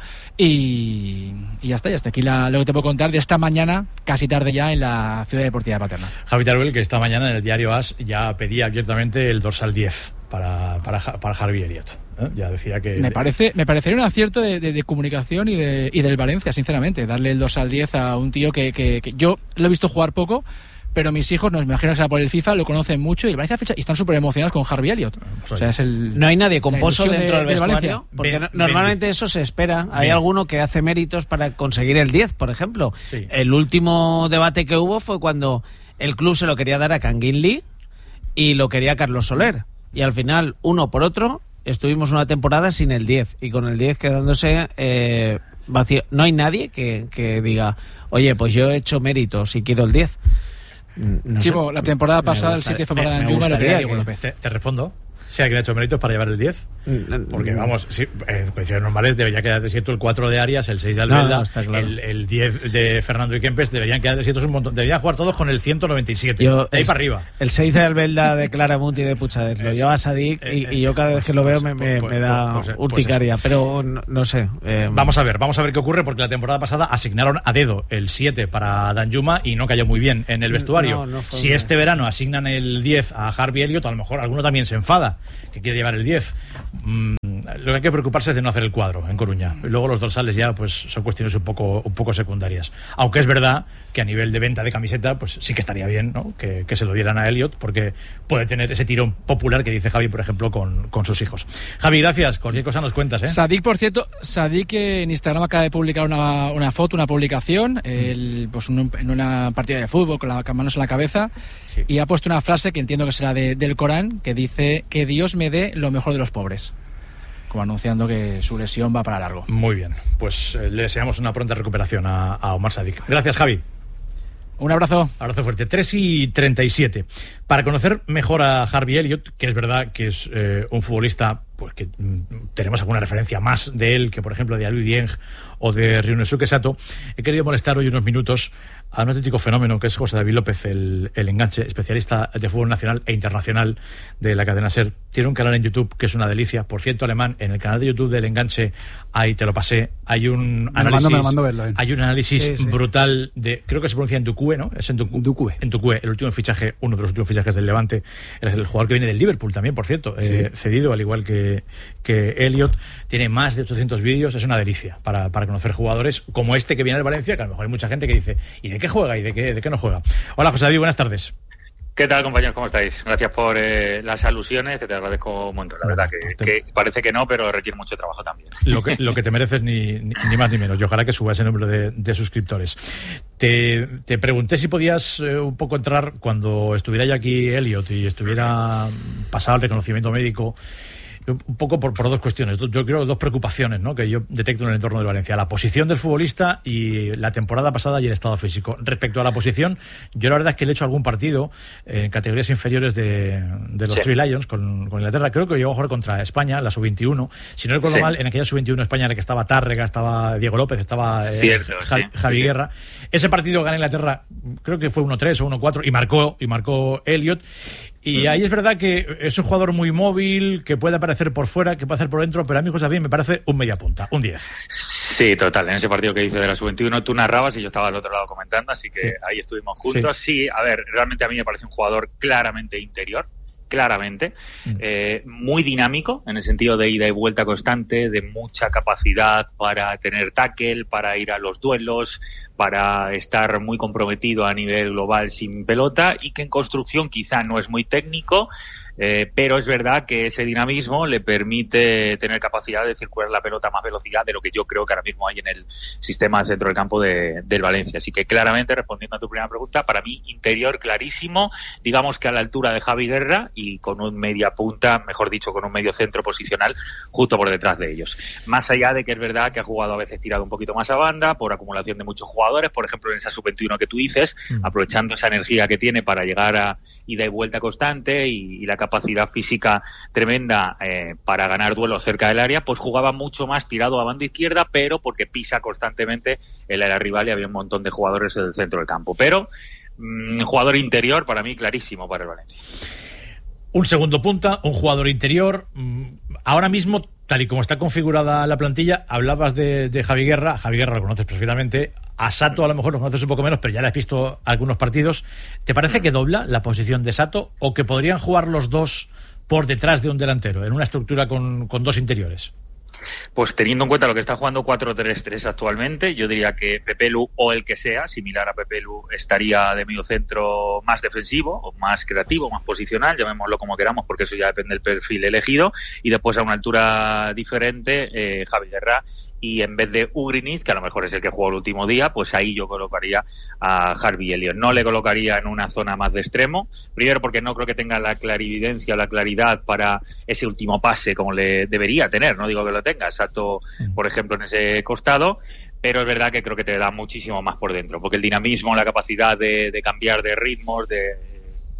S21: y, y ya está, ya está. Aquí la, lo que te puedo contar de esta mañana, casi tarde ya, en la Ciudad Deportiva de Paterna.
S20: Javi Teruel, que esta mañana en el diario As ya pedía abiertamente el dorsal diez para, para, para Harvey Elliott. ¿eh? Ya decía que...
S21: Me parece, me parecería un acierto de, de- de comunicación y, de, y del Valencia, sinceramente, darle el dos al diez a un tío que, que, que yo lo he visto jugar poco, pero mis hijos, no me imagino que sea por el FIFA, lo conocen mucho y el Valencia ficha y están súper emocionados con Harvey Elliott. O sea, es el,
S10: No hay nadie con
S21: la
S10: pozo
S21: ilusión
S10: dentro
S21: de-
S10: del
S21: del
S10: vestuario,
S21: Valencia.
S10: porque
S20: Ben-
S10: no- normalmente eso se espera. Hay
S20: Ben-
S10: alguno que hace méritos para conseguir el diez, por ejemplo.
S20: Sí.
S10: El último debate que hubo fue cuando el club se lo quería dar a Kangin Lee y lo quería Carlos Soler. Y al final, uno por otro, estuvimos una temporada sin el diez y con el diez quedándose eh, vacío. No hay nadie que, que diga, oye, pues yo he hecho méritos y quiero el diez. No sé.
S21: Chivo, la temporada
S10: Me
S21: pasada el
S10: gustaría-
S21: siete fue
S10: me-
S21: para
S10: me
S21: Danjuma y lo
S10: gustaría
S21: quería Diego
S10: que-
S21: López.
S20: Te, te respondo. Sí, alguien ha hecho méritos para llevar el diez. Porque, vamos, sí, en condiciones normales debería quedar desierto el cuatro de Arias, el seis de Albelda, no, no, claro. el, el diez de Fernando y Kempes, deberían quedar desiertos un montón. Deberían jugar todos con el ciento noventa y siete. Yo, de ahí
S10: el,
S20: para arriba.
S10: El seis de Albelda de Claramunt y de Puigdemont lo lleva Sadik y, y yo cada vez que lo veo me, me, pues, me da pues, pues, urticaria, pues pero no, no sé. Eh,
S20: vamos a ver, vamos a ver qué ocurre, porque la temporada pasada asignaron a dedo el siete para Danjuma y no cayó muy bien en el vestuario. No, no si este verano asignan el diez a Harvey Elliott, a lo mejor alguno también se enfada que quiere llevar el diez. Mm, lo que hay que preocuparse es de no hacer el cuadro en Coruña. Y luego los dorsales ya pues son cuestiones un poco un poco secundarias. Aunque es verdad que a nivel de venta de camiseta pues sí que estaría bien, ¿no? que, que se lo dieran a Elliot, porque puede tener ese tirón popular que dice Javi, por ejemplo, con, con sus hijos. Javi, gracias. Cualquier cosa nos cuentas, ¿eh?
S21: Sadik, por cierto, Sadik en Instagram acaba de publicar una, una foto, una publicación, el, pues un, en una partida de fútbol con las manos en la cabeza, sí. Y ha puesto una frase que entiendo que será de, del Corán, que dice que Dios me dé lo mejor de los pobres, como anunciando que su lesión va para largo.
S20: Muy bien, pues eh, le deseamos una pronta recuperación a, a Omar Sadik. Gracias, Javi.
S21: Un abrazo.
S20: Abrazo fuerte. tres y treinta y siete. Para conocer mejor a Harvey Elliott, que es verdad que es eh, un futbolista pues que mm, tenemos alguna referencia más de él que, por ejemplo, de Aliou Dieng o de Ryunosuke Sato, he querido molestar hoy unos minutos a un auténtico fenómeno que es José David López, el, el enganche, especialista de fútbol nacional e internacional de la cadena SER. Tiene un canal en YouTube que es una delicia. Por cierto, Alemán, en el canal de YouTube del enganche, ahí te lo pasé, hay un
S4: me
S20: análisis,
S4: mando, me mando verlo, eh.
S20: hay un análisis
S4: sí, sí.
S20: brutal de, creo que se pronuncia en Ducue, ¿no? Es en Ducue.
S4: Ducue.
S20: En Ducue, el último fichaje, uno de los últimos fichajes del Levante, es el jugador que viene del Liverpool también, por cierto, sí. eh, cedido, al igual que, que Elliott. Tiene más de ochocientos vídeos, es una delicia para, para conocer jugadores como este que viene del Valencia, que a lo mejor hay mucha gente que dice, ¿y de qué juega? ¿Y de qué, de qué no juega? Hola, José David, buenas tardes.
S2: ¿Qué tal, compañeros? ¿Cómo estáis? Gracias por eh, las alusiones, que te agradezco un montón. La verdad que, te... que parece que no, pero requiere mucho trabajo también.
S20: Lo que, lo que te mereces, ni, ni, ni más ni menos. Y ojalá que suba ese número de, de suscriptores. Te, te pregunté si podías eh, un poco entrar, cuando estuviera ya aquí Elliott y estuviera pasado el reconocimiento médico, un poco por, por dos cuestiones, yo creo dos preocupaciones, ¿no?, que yo detecto en el entorno del Valencia: la posición del futbolista y la temporada pasada y el estado físico. Respecto a la posición, yo la verdad es que le he hecho algún partido en categorías inferiores de, de los sí. Three Lions con, con Inglaterra. Creo que llegó a jugar contra España, la sub veintiuno. Si no recuerdo sí. mal, en aquella sub veintiuno España en la que estaba Tárrega, estaba Diego López, estaba eh,
S2: Cierto,
S20: Javi,
S2: sí.
S20: Javi
S2: sí.
S20: Guerra. Ese partido gana Inglaterra, creo que fue uno tres o uno cuatro, y marcó, y marcó Elliott. Y ahí es verdad que es un jugador muy móvil, que puede aparecer por fuera, que puede hacer por dentro, pero a mí, José David, me parece un media punta, un diez.
S2: Sí, total. En ese partido que hice de la sub veintiuno, tú narrabas y yo estaba al otro lado comentando, así que sí. ahí estuvimos juntos. Sí. sí, a ver, realmente a mí me parece un jugador claramente interior. Claramente, mm. eh, muy dinámico en el sentido de ida y vuelta constante, de mucha capacidad para tener tackle, para ir a los duelos, para estar muy comprometido a nivel global sin pelota, y que en construcción quizá no es muy técnico, eh, pero es verdad que ese dinamismo le permite tener capacidad de circular la pelota a más velocidad de lo que yo creo que ahora mismo hay en el sistema de centro del campo de, del Valencia. Así que claramente, respondiendo a tu primera pregunta, para mí interior clarísimo, digamos que a la altura de Javi Guerra, y con un media punta, mejor dicho, con un medio centro posicional justo por detrás de ellos. Más allá de que es verdad que ha jugado a veces tirado un poquito más a banda por acumulación de muchos jugadores, por ejemplo en esa sub veintiuno que tú dices, mm. aprovechando esa energía que tiene para llegar a ida y vuelta constante y, y la capacidad física tremenda eh, para ganar duelos cerca del área, pues jugaba mucho más tirado a banda izquierda, pero porque pisa constantemente el área rival y había un montón de jugadores en el centro del campo. Pero mmm, jugador interior para mí clarísimo para el Valencia.
S20: Un segundo punta, un jugador interior. Ahora mismo, tal y como está configurada la plantilla, hablabas de, de Javi Guerra. Javi Guerra lo conoces perfectamente. A Sato a lo mejor lo conoces un poco menos, pero ya le has visto algunos partidos. ¿Te parece que dobla la posición de Sato o que podrían jugar los dos por detrás de un delantero en una estructura con, con dos interiores?
S2: Pues teniendo en cuenta lo que está jugando cuatro tres tres actualmente, yo diría que Pepelu o el que sea, similar a Pepelu, estaría de medio centro más defensivo o más creativo, más posicional, llamémoslo como queramos, porque eso ya depende del perfil elegido, y después a una altura diferente eh, Javi Guerra, y en vez de Ugrinic, que a lo mejor es el que jugó el último día, pues ahí yo colocaría a Harvey Elliott. No le colocaría en una zona más de extremo, primero porque no creo que tenga la clarividencia o la claridad para ese último pase como le debería tener, no digo que lo tenga, Sato, por ejemplo, en ese costado, pero es verdad que creo que te da muchísimo más por dentro, porque el dinamismo, la capacidad de, de cambiar de ritmos, de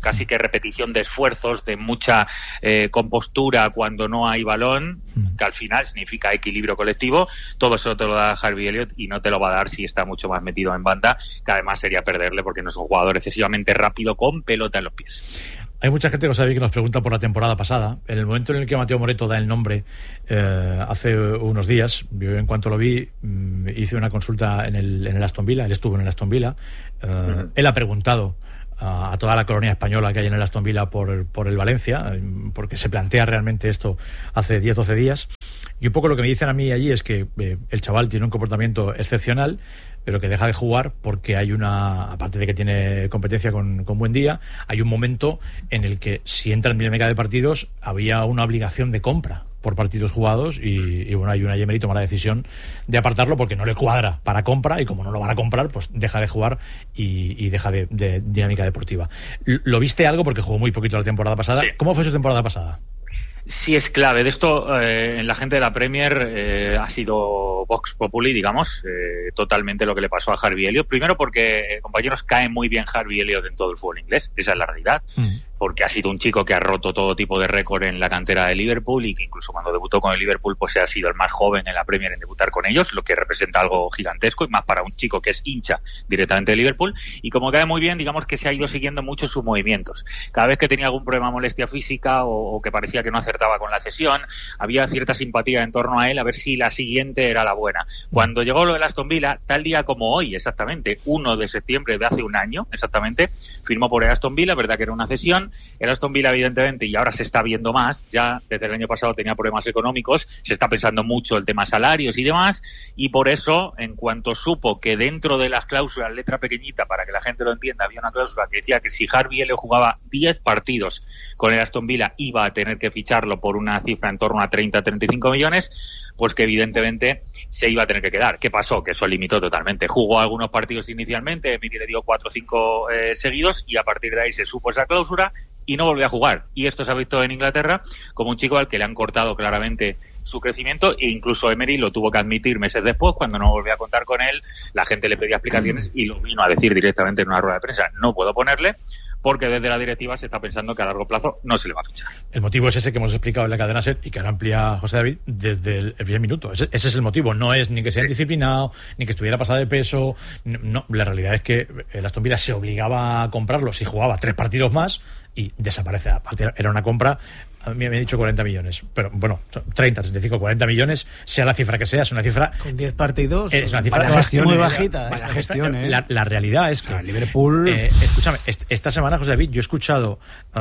S2: casi que repetición de esfuerzos, de mucha eh, compostura cuando no hay balón, que al final significa equilibrio colectivo. Todo eso te lo da Harvey Elliott y no te lo va a dar si está mucho más metido en banda, que además sería perderle porque no es un jugador excesivamente rápido con pelota en los pies.
S20: Hay mucha gente que nos pregunta por la temporada pasada. En el momento en el que Mateo Moreto da el nombre, eh, hace unos días, yo en cuanto lo vi, hice una consulta en el, en el Aston Villa. Él estuvo en el Aston Villa. Eh, uh-huh. Él ha preguntado a, a toda la colonia española que hay en el Aston Villa por, por el Valencia, porque se plantea realmente esto hace diez o doce días. Y un poco lo que me dicen a mí allí es que eh, el chaval tiene un comportamiento excepcional, pero que deja de jugar porque hay una, aparte de que tiene competencia con, con Buendía, hay un momento en el que si entra en dinámica de partidos había una obligación de compra por partidos jugados y, y bueno, hay una Emery toma la decisión de apartarlo porque no le cuadra para compra, y como no lo van a comprar, pues deja de jugar y, y deja de, de dinámica deportiva. ¿Lo viste algo? Porque jugó muy poquito la temporada pasada. Sí. ¿Cómo fue su temporada pasada?
S2: Sí, es clave. De esto, eh, en la gente de la Premier eh, ha sido Vox Populi, digamos, eh, totalmente lo que le pasó a Harvey Elliott. Primero porque, eh, compañeros, cae muy bien Harvey Elliott en todo el fútbol inglés. Esa es la realidad. Mm. Porque ha sido un chico que ha roto todo tipo de récord en la cantera de Liverpool y que incluso cuando debutó con el Liverpool pues ha sido el más joven en la Premier en debutar con ellos, lo que representa algo gigantesco y más para un chico que es hincha directamente de Liverpool. Y como cae muy bien, digamos que se ha ido siguiendo mucho sus movimientos. Cada vez que tenía algún problema, molestia física o, o que parecía que no acertaba con la cesión, había cierta simpatía en torno a él a ver si la siguiente era la buena. Cuando llegó lo del Aston Villa, tal día como hoy, exactamente, uno de septiembre de hace un año, exactamente, firmó por el Aston Villa, verdad que era una cesión. El Aston Villa, evidentemente, y ahora se está viendo más, ya desde el año pasado tenía problemas económicos, se está pensando mucho el tema salarios y demás, y por eso, en cuanto supo que dentro de las cláusulas, letra pequeñita, para que la gente lo entienda, había una cláusula que decía que si Harvey Elliott jugaba diez partidos con el Aston Villa, iba a tener que ficharlo por una cifra en torno a treinta a treinta y cinco millones, pues que evidentemente se iba a tener que quedar. ¿Qué pasó? Que eso limitó totalmente. Jugó algunos partidos inicialmente, Emiri le dio cuatro o cinco eh, seguidos, y a partir de ahí se supo esa cláusula y no volvió a jugar. Y esto se ha visto en Inglaterra como un chico al que le han cortado claramente su crecimiento, e incluso Emery lo tuvo que admitir meses después, cuando no volvió a contar con él. La gente le pedía explicaciones y lo vino a decir directamente en una rueda de prensa: no puedo ponerle, porque desde la directiva se está pensando que a largo plazo no se le va a fichar.
S20: El motivo es ese que hemos explicado en la cadena SER y que ahora amplía José David desde el primer minuto. Ese, ese es el motivo. No es ni que sea sí. indisciplinado, ni que estuviera pasado de peso. No, la realidad es que el Aston Villa se obligaba a comprarlo si jugaba tres partidos más y desaparece. Aparte, era una compra, a mí me he dicho cuarenta millones, pero bueno, treinta, treinta y cinco, cuarenta millones, sea la cifra que sea, es una cifra...
S10: Con diez partidos,
S20: es una cifra
S10: gestión, muy bajita.
S20: Vaya gestión, ¿eh? la, la realidad es que...
S4: O sea, Liverpool...
S20: Eh, escúchame, esta semana, José David, yo he escuchado, uh,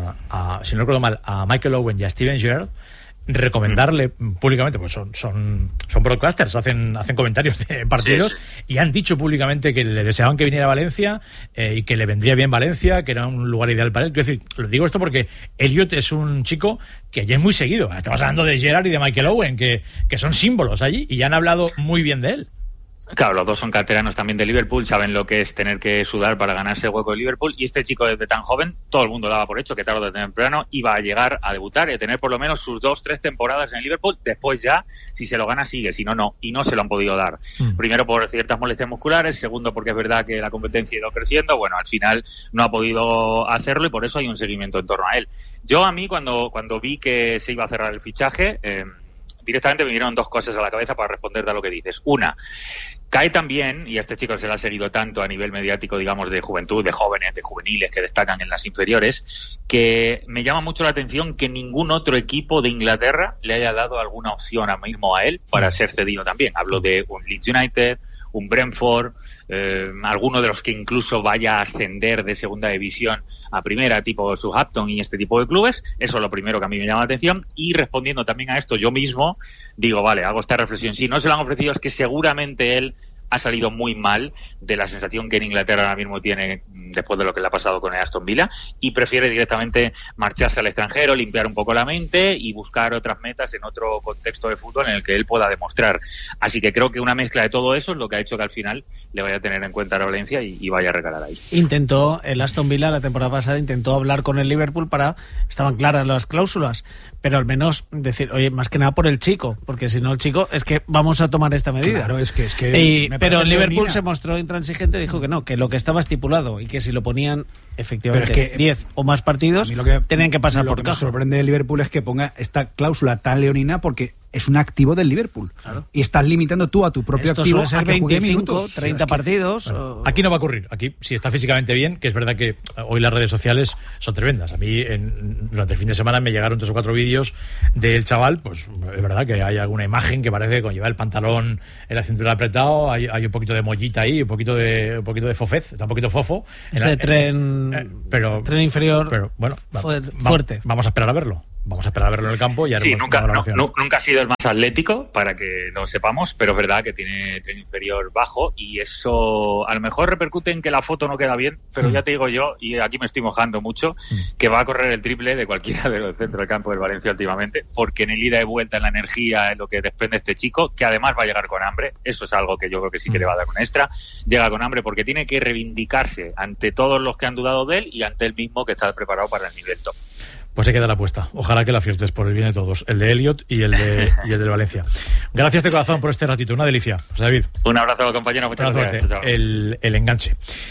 S20: a, si no recuerdo mal, a Michael Owen y a Steven Gerrard recomendarle mm. públicamente, pues son son son broadcasters, hacen hacen comentarios de partidos, sí, sí. y han dicho públicamente que le deseaban que viniera a Valencia eh, y que le vendría bien Valencia, que era un lugar ideal para él. Quiero decir, lo digo esto porque Elliott es un chico que ya es muy seguido. Estamos hablando de Gerrard y de Michael Owen, que, que son símbolos allí y ya han hablado muy bien de él.
S2: Claro, los dos son canteranos también de Liverpool, saben lo que es tener que sudar para ganarse el hueco de Liverpool, y este chico desde tan joven, todo el mundo daba por hecho que tarde o temprano iba a llegar a debutar y a tener por lo menos sus dos, tres temporadas en el Liverpool. Después ya, si se lo gana, sigue, si no, no, y no se lo han podido dar. Mm. Primero por ciertas molestias musculares, segundo porque es verdad que la competencia ha ido creciendo, bueno, al final no ha podido hacerlo y por eso hay un seguimiento en torno a él. Yo a mí, cuando, cuando vi que se iba a cerrar el fichaje, eh, directamente me vinieron dos cosas a la cabeza para responderte a lo que dices. Una, cae también, y a este chico se le ha seguido tanto a nivel mediático, digamos, de juventud, de jóvenes, de juveniles que destacan en las inferiores, que me llama mucho la atención que ningún otro equipo de Inglaterra le haya dado alguna opción ahora mismo a él para ser cedido también. Hablo de un Leeds United, un Brentford, eh, alguno de los que incluso vaya a ascender de segunda división a primera, tipo Southampton y este tipo de clubes. Eso es lo primero que a mí me llama la atención. Y respondiendo también a esto, yo mismo digo, vale, hago esta reflexión. Si no se lo han ofrecido, es que seguramente él ha salido muy mal de la sensación que en Inglaterra ahora mismo tiene después de lo que le ha pasado con el Aston Villa, y prefiere directamente marcharse al extranjero, limpiar un poco la mente y buscar otras metas en otro contexto de fútbol en el que él pueda demostrar. Así que creo que una mezcla de todo eso es lo que ha hecho que al final le vaya a tener en cuenta a Valencia y, y vaya a recalar ahí.
S10: Intentó, el Aston Villa la temporada pasada intentó hablar con el Liverpool para, estaban claras las cláusulas, pero al menos decir, oye, más que nada por el chico, porque si no el chico es que vamos a tomar esta medida.
S4: Claro, es que es que
S10: y, pero el Liverpool se mostró intransigente, dijo que no, que lo que estaba estipulado y que si lo ponían efectivamente
S4: Pero es que,
S10: diez o más partidos,
S4: lo que,
S10: tenían que pasar
S4: lo
S10: por
S4: que
S10: caja.
S4: me sorprende del Liverpool es que ponga esta cláusula tan leonina porque es un activo del Liverpool. Claro. Y estás limitando tú a tu propio
S10: Esto
S4: activo
S10: suele ser
S4: a que juegue
S10: veinticinco,
S4: minutos.
S10: treinta
S4: Es que,
S10: partidos.
S20: Bueno,
S10: o...
S20: Aquí no va a ocurrir. Aquí, si está físicamente bien, que es verdad que hoy las redes sociales son tremendas. A mí, en, durante el fin de semana, me llegaron tres o cuatro vídeos del chaval. Pues es verdad que hay alguna imagen que parece que con llevar el pantalón en la cintura apretado, hay, hay un poquito de mollita ahí, un poquito de un poquito de fofez, está un poquito fofo.
S10: Este
S20: en,
S10: tren,
S20: eh, pero,
S10: tren inferior
S20: pero, bueno,
S10: fu-
S20: va,
S10: fuerte.
S20: Va, vamos a esperar a verlo. Vamos a esperar a verlo en el campo y haremos
S2: Sí, nunca,
S20: una
S2: no,
S20: valoración.
S2: no, nunca ha sido el más atlético, para que lo sepamos, pero es verdad que tiene tren inferior bajo y eso a lo mejor repercute en que la foto no queda bien, pero
S20: Mm.
S2: ya te digo yo, y aquí me estoy mojando mucho,
S20: Mm.
S2: que va a correr el triple de cualquiera de los centros del campo del Valencia últimamente, porque en el ida y vuelta, en la energía, en lo que desprende este chico, que además va a llegar con hambre, eso es algo que yo creo que sí que le va a dar un extra, llega con hambre porque tiene que reivindicarse ante todos los que han dudado de él y ante él mismo que está preparado para el nivel top.
S20: Pues hay que dar la apuesta. Ojalá que la aciertes por el bien de todos. El de Elliot y el de, y el del Valencia. Gracias de corazón por este ratito. Una delicia. José David.
S2: Un abrazo, compañero. Muchas gracias. Chao, chao.
S20: El, el enganche.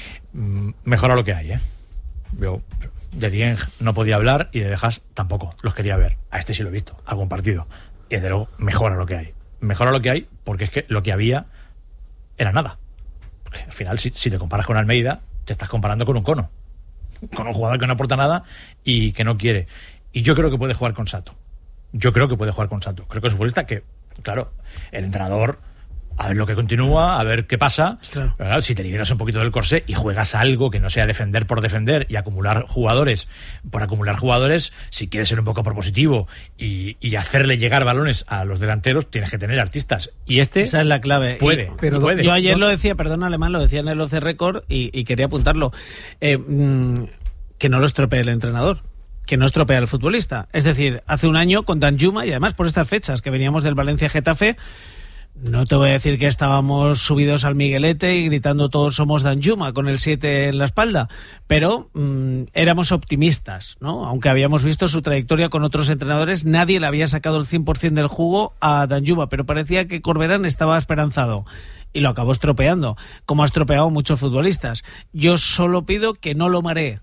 S20: Mm, Mejora lo que hay, ¿eh? Yo, de Dieng no podía hablar y de Dejas tampoco. Los quería ver. A este sí lo he visto. Algún partido. Y desde luego mejora lo que hay. Mejora lo que hay porque es que lo que había era nada. Porque al final, si, si te comparas con Almeida, te estás comparando con un cono. Con un jugador que no aporta nada y que no quiere. Y yo creo que puede jugar con Sato. Yo creo que puede jugar con Sato. Creo que es un futbolista que, claro, el entrenador, a ver lo que continúa, a ver qué pasa. Claro. Pero claro, si te liberas un poquito del corsé y juegas algo que no sea defender por defender y acumular jugadores por acumular jugadores, si quieres ser un poco propositivo y, y hacerle llegar balones a los delanteros, tienes que tener artistas. Y este
S10: esa es la clave.
S20: Puede,
S10: y,
S20: pero puede.
S10: Yo ayer lo decía, perdón, Alemán, lo decía en el Off the Record y, y quería apuntarlo. Eh, mmm, que no lo estropee el entrenador, que no estropea el futbolista. Es decir, hace un año con Danjuma y además por estas fechas que veníamos del Valencia-Getafe, no te voy a decir que estábamos subidos al Miguelete y gritando todos somos Danjuma con el siete en la espalda, pero mmm, éramos optimistas, ¿no? Aunque habíamos visto su trayectoria con otros entrenadores, nadie le había sacado el cien por ciento del jugo a Danjuma, pero parecía que Corberán estaba esperanzado. Y lo acabó estropeando, como ha estropeado muchos futbolistas. Yo solo pido que no lo maree.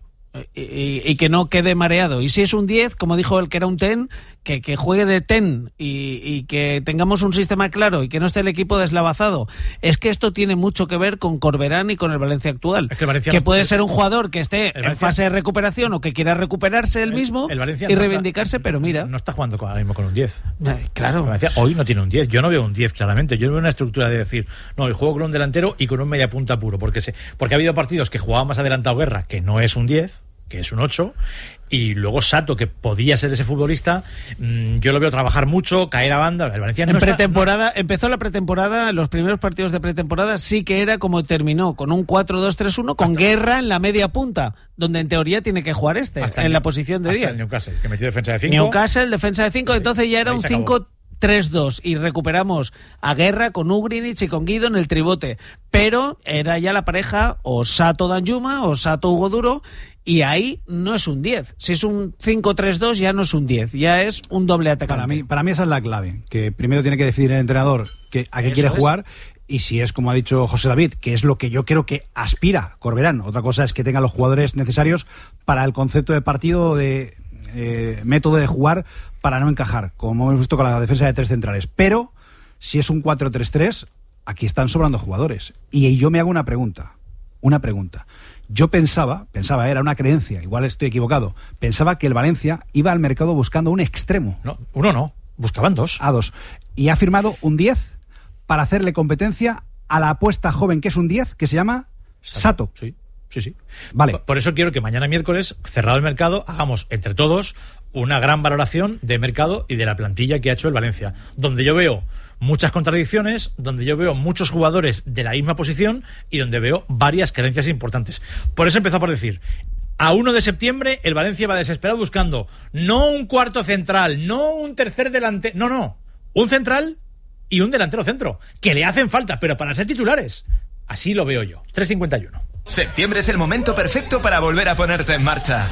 S10: Y, y que no quede mareado. Y si es un diez, como dijo él que era un ten, que, que juegue de ten y, y que tengamos un sistema claro y que no esté el equipo deslavazado. Es que esto tiene mucho que ver con Corberán y con el Valencia actual.
S20: Es que, el Valencia
S10: que
S20: no,
S10: puede
S20: el,
S10: ser un jugador que esté
S20: Valencia,
S10: en fase de recuperación o que quiera recuperarse él
S20: el,
S10: mismo
S20: el Valencia
S10: y
S20: no
S10: reivindicarse,
S20: está,
S10: pero mira.
S20: No está jugando con, ahora mismo con un diez.
S10: Eh, claro.
S20: El Valencia hoy no tiene un diez. Yo no veo un diez claramente. Yo no veo una estructura de decir, no, hoy juego con un delantero y con un media punta puro. Porque, se, porque ha habido partidos que jugaba más adelantado Guerra, que no es un diez, que es un ocho, y luego Sato, que podía ser ese futbolista, mmm, yo lo veo trabajar mucho, caer a banda. El Valencia no
S10: en
S20: está,
S10: pretemporada,
S20: no...
S10: empezó la pretemporada, los primeros partidos de pretemporada sí que era como terminó, con un cuatro dos tres uno, con hasta Guerra en la media punta, donde en teoría tiene que jugar este, en el, la posición de diez.
S20: Newcastle, que metió defensa de cinco.
S10: Newcastle, defensa de cinco, entonces ya era un cinco tres dos y recuperamos a Guerra con Ugrinic y con Guido en el tribote, pero era ya la pareja o Sato Danjuma o Sato Hugo Duro. Y ahí no es un diez. Si es un cinco tres dos ya no es un diez, ya es un doble atacante.
S4: Para mí, para mí esa es la clave, que primero tiene que decidir el entrenador que, a qué
S10: Eso
S4: quiere
S10: es.
S4: jugar, y si es como ha dicho José David, que es lo que yo creo que aspira Corberán. Otra cosa es que tenga los jugadores necesarios para el concepto de partido, de eh, método de jugar, para no encajar, como hemos visto con la defensa de tres centrales. Pero si es un cuatro tres tres, aquí están sobrando jugadores. Y yo me hago una pregunta, una pregunta. Yo pensaba, pensaba, era una creencia, igual estoy equivocado, pensaba que el Valencia iba al mercado buscando un extremo.
S20: No, uno no, buscaban dos.
S4: A dos. Y ha firmado un diez para hacerle competencia a la apuesta joven que es un diez, que se llama Sato.
S20: Sato. Sí, sí, sí.
S4: Vale.
S20: Por eso quiero que mañana miércoles, cerrado el mercado, hagamos entre todos una gran valoración de mercado y de la plantilla que ha hecho el Valencia, donde yo veo muchas contradicciones, donde yo veo muchos jugadores de la misma posición y donde veo varias carencias importantes. Por eso he empezado por decir, a uno de septiembre el Valencia va desesperado buscando no un cuarto central, no un tercer delantero, no, no, un central y un delantero centro, que le hacen falta, pero para ser titulares. Así lo veo yo. tres cincuenta y uno.
S1: Septiembre es el momento perfecto para volver a ponerte en marcha.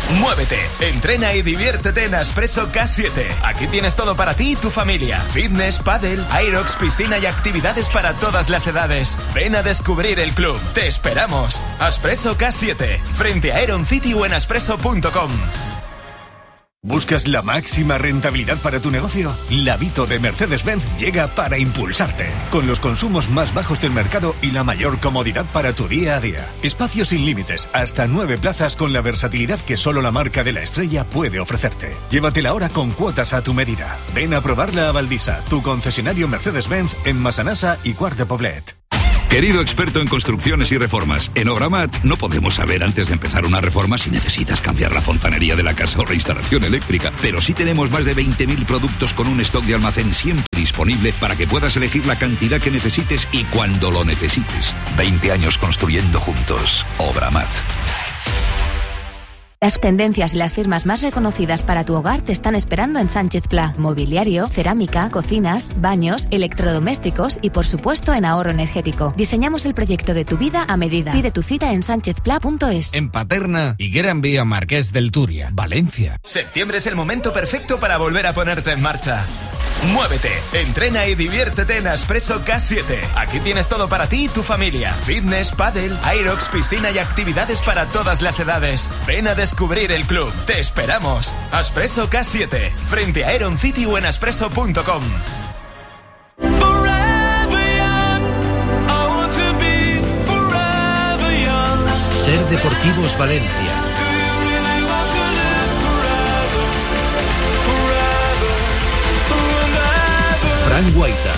S1: Muévete, entrena y diviértete en Aspresso K siete. Aquí tienes todo para ti y tu familia. Fitness, pádel, aerox, piscina y actividades para todas las edades. Ven a descubrir el club. Te esperamos. Aspresso K siete, frente a Aeron City o en aspresso punto com.
S22: ¿Buscas la máxima rentabilidad para tu negocio? La Vito de Mercedes-Benz llega para impulsarte, con los consumos más bajos del mercado y la mayor comodidad para tu día a día. Espacios sin límites, hasta nueve plazas con la versatilidad que solo la marca de la estrella puede ofrecerte. Llévatela ahora con cuotas a tu medida. Ven a probarla a Valdisa, tu concesionario Mercedes-Benz en Massanassa y Quart de Poblet.
S23: Querido experto en construcciones y reformas, en Obramat no podemos saber antes de empezar una reforma si necesitas cambiar la fontanería de la casa o reinstalación eléctrica, pero sí tenemos más de veinte mil productos con un stock de almacén siempre disponible para que puedas elegir la cantidad que necesites y cuando lo necesites. veinte años construyendo juntos. Obramat.
S24: Las tendencias y las firmas más reconocidas para tu hogar te están esperando en Sánchez Pla. Mobiliario, cerámica, cocinas, baños, electrodomésticos y por supuesto en ahorro energético. Diseñamos el proyecto de tu vida a medida. Pide tu cita en sánchez pla punto es.
S25: En Paterna, Higuera en Vía Marqués del Turia, Valencia.
S1: Septiembre es el momento perfecto para volver a ponerte en marcha. Muévete, entrena y diviértete en Aspresso K siete. Aquí tienes todo para ti y tu familia. Fitness, pádel, aerox, piscina y actividades para todas las edades. Ven a descubrir el club. Te esperamos. Aspresso K siete, frente a Aeron City o en aspresso punto com.
S19: Ser Deportivos Valencia. Fran Guaita.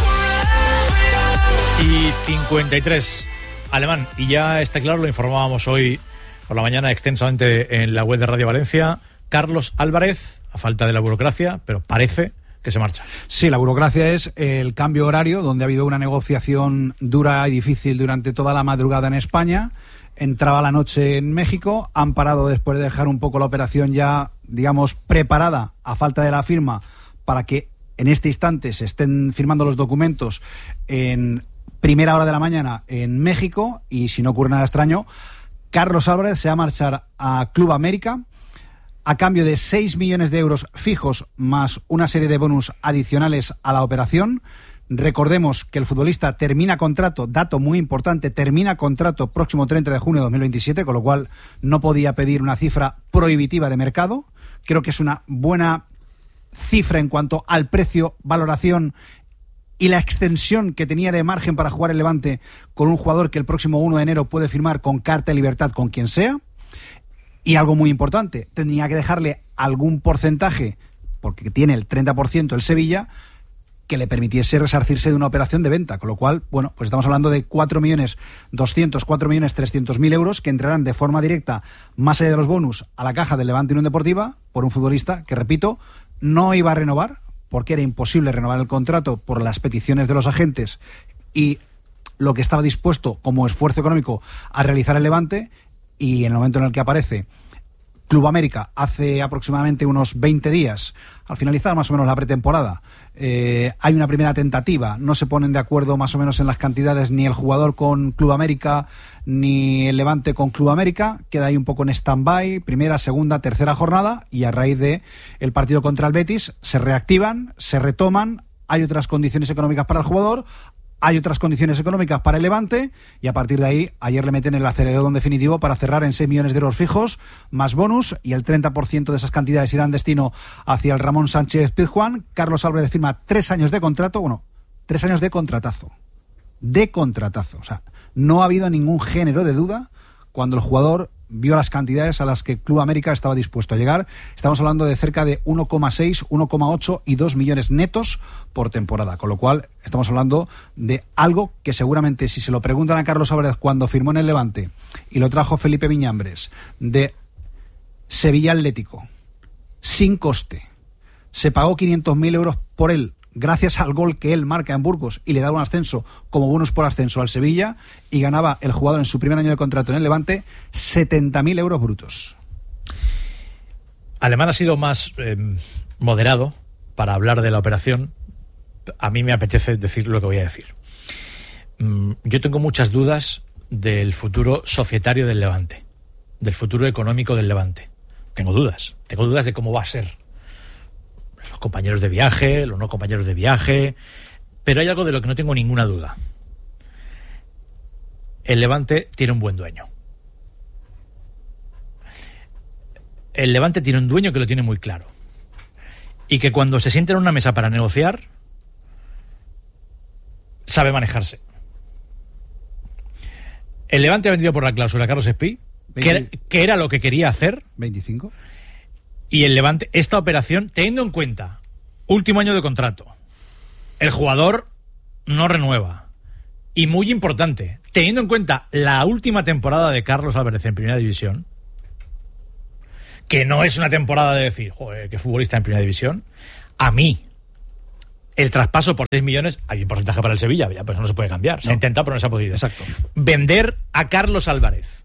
S20: Y cincuenta y tres, Alemán. Y ya está claro, lo informábamos hoy por la mañana extensamente en la web de Radio Valencia. Carlos Álvarez, a falta de la burocracia, pero parece que se marcha.
S4: Sí, la burocracia es el cambio horario, donde ha habido una negociación dura y difícil durante toda la madrugada en España. Entraba la noche en México, han parado después de dejar un poco la operación ya, digamos, preparada a falta de la firma para que en este instante se estén firmando los documentos en primera hora de la mañana en México, y si no ocurre nada extraño, Carlos Álvarez se va a marchar a Club América a cambio de seis millones de euros fijos más una serie de bonus adicionales a la operación. Recordemos que el futbolista termina contrato, dato muy importante, termina contrato próximo treinta de junio de dos mil veintisiete, con lo cual no podía pedir una cifra prohibitiva de mercado. Creo que es una buena cifra en cuanto al precio, valoración y la extensión que tenía de margen para jugar el Levante con un jugador que el próximo uno de enero puede firmar con carta de libertad con quien sea. Y algo muy importante, tenía que dejarle algún porcentaje, porque tiene el treinta por ciento el Sevilla, que le permitiese resarcirse de una operación de venta, con lo cual, bueno, pues estamos hablando de cuatro millones doscientos, cuatro millones trescientos mil euros que entrarán de forma directa, más allá de los bonus, a la caja del Levante Unión Deportiva por un futbolista que, repito, no iba a renovar, porque era imposible renovar el contrato por las peticiones de los agentes y lo que estaba dispuesto como esfuerzo económico a realizar el Levante. Y en el momento en el que aparece Club América, hace aproximadamente unos veinte días, al finalizar más o menos la pretemporada, eh, hay una primera tentativa, no se ponen de acuerdo más o menos en las cantidades ni el jugador con Club América ni el Levante con Club América, queda ahí un poco en stand-by, primera, segunda, tercera jornada, y a raíz de el partido contra el Betis se reactivan, se retoman, hay otras condiciones económicas para el jugador, hay otras condiciones económicas para el Levante, y a partir de ahí ayer le meten el acelerador definitivo para cerrar en seis millones de euros fijos más bonus, y el treinta por ciento de esas cantidades irán destino hacia el Ramón Sánchez Pizjuán. Carlos Álvarez firma tres años de contrato, bueno, tres años de contratazo, de contratazo, o sea, no ha habido ningún género de duda cuando el jugador vio las cantidades a las que Club América estaba dispuesto a llegar. Estamos hablando de cerca de uno coma seis, uno coma ocho y dos millones netos por temporada, con lo cual estamos hablando de algo que seguramente, si se lo preguntan a Carlos Álvarez cuando firmó en el Levante y lo trajo Felipe Viñambres de Sevilla Atlético sin coste, se pagó quinientos mil euros por él gracias al gol que él marca en Burgos y le da un ascenso como bonus por ascenso al Sevilla, y ganaba el jugador en su primer año de contrato en el Levante setenta mil euros brutos.
S20: Alemán ha sido más eh, moderado para hablar de la operación. A mí me apetece decir lo que voy a decir. Mm, yo tengo muchas dudas del futuro societario del Levante, del futuro económico del Levante. tengo dudas. Tengo dudas de cómo va a ser. Los compañeros de viaje, los no compañeros de viaje. Pero hay algo de lo que no tengo ninguna duda. El Levante tiene un buen dueño. El Levante tiene un dueño que lo tiene muy claro. Y que cuando se sienta en una mesa para negociar, sabe manejarse. El Levante ha vendido por la cláusula a Carlos Espí, que era, que era lo que quería hacer.
S4: veinticinco.
S20: Y el Levante, esta operación, teniendo en cuenta, último año de contrato, el jugador no renueva. Y muy importante, teniendo en cuenta la última temporada de Carlos Álvarez en Primera División, que no es una temporada de decir, joder, qué futbolista en Primera División, a mí, el traspaso por seis millones, hay un porcentaje para el Sevilla, ya, pues eso no se puede cambiar. Se
S4: no.
S20: ha intentado, pero no se ha podido.
S4: Exacto.
S20: Vender a Carlos Álvarez,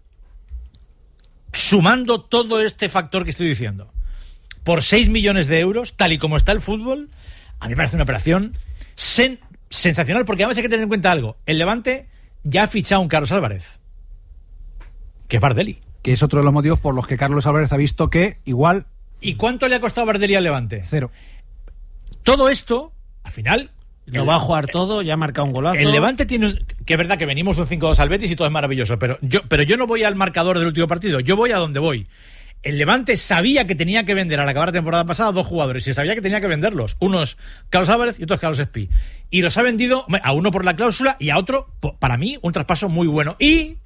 S20: sumando todo este factor que estoy diciendo, por seis millones de euros, tal y como está el fútbol, a mí me parece una operación sen- sensacional, porque además hay que tener en cuenta algo. El Levante ya ha fichado a un Carlos Álvarez, que es Bardelli.
S4: Que es otro de los motivos por los que Carlos Álvarez ha visto que igual...
S20: ¿Y cuánto le ha costado Bardelli al Levante?
S4: Cero.
S20: Todo esto, al final...
S10: Lo
S20: el,
S10: va a jugar todo, ya ha marcado un golazo.
S20: El Levante tiene... Un, que es verdad que venimos de un cinco dos al Betis y todo es maravilloso, pero yo, pero yo no voy al marcador del último partido, yo voy a donde voy. El Levante sabía que tenía que vender al acabar la temporada pasada dos jugadores y sabía que tenía que venderlos. Uno es Carlos Álvarez y otro es Carlos Espí. Y los ha vendido a uno por la cláusula y a otro, para mí, un traspaso muy bueno. Y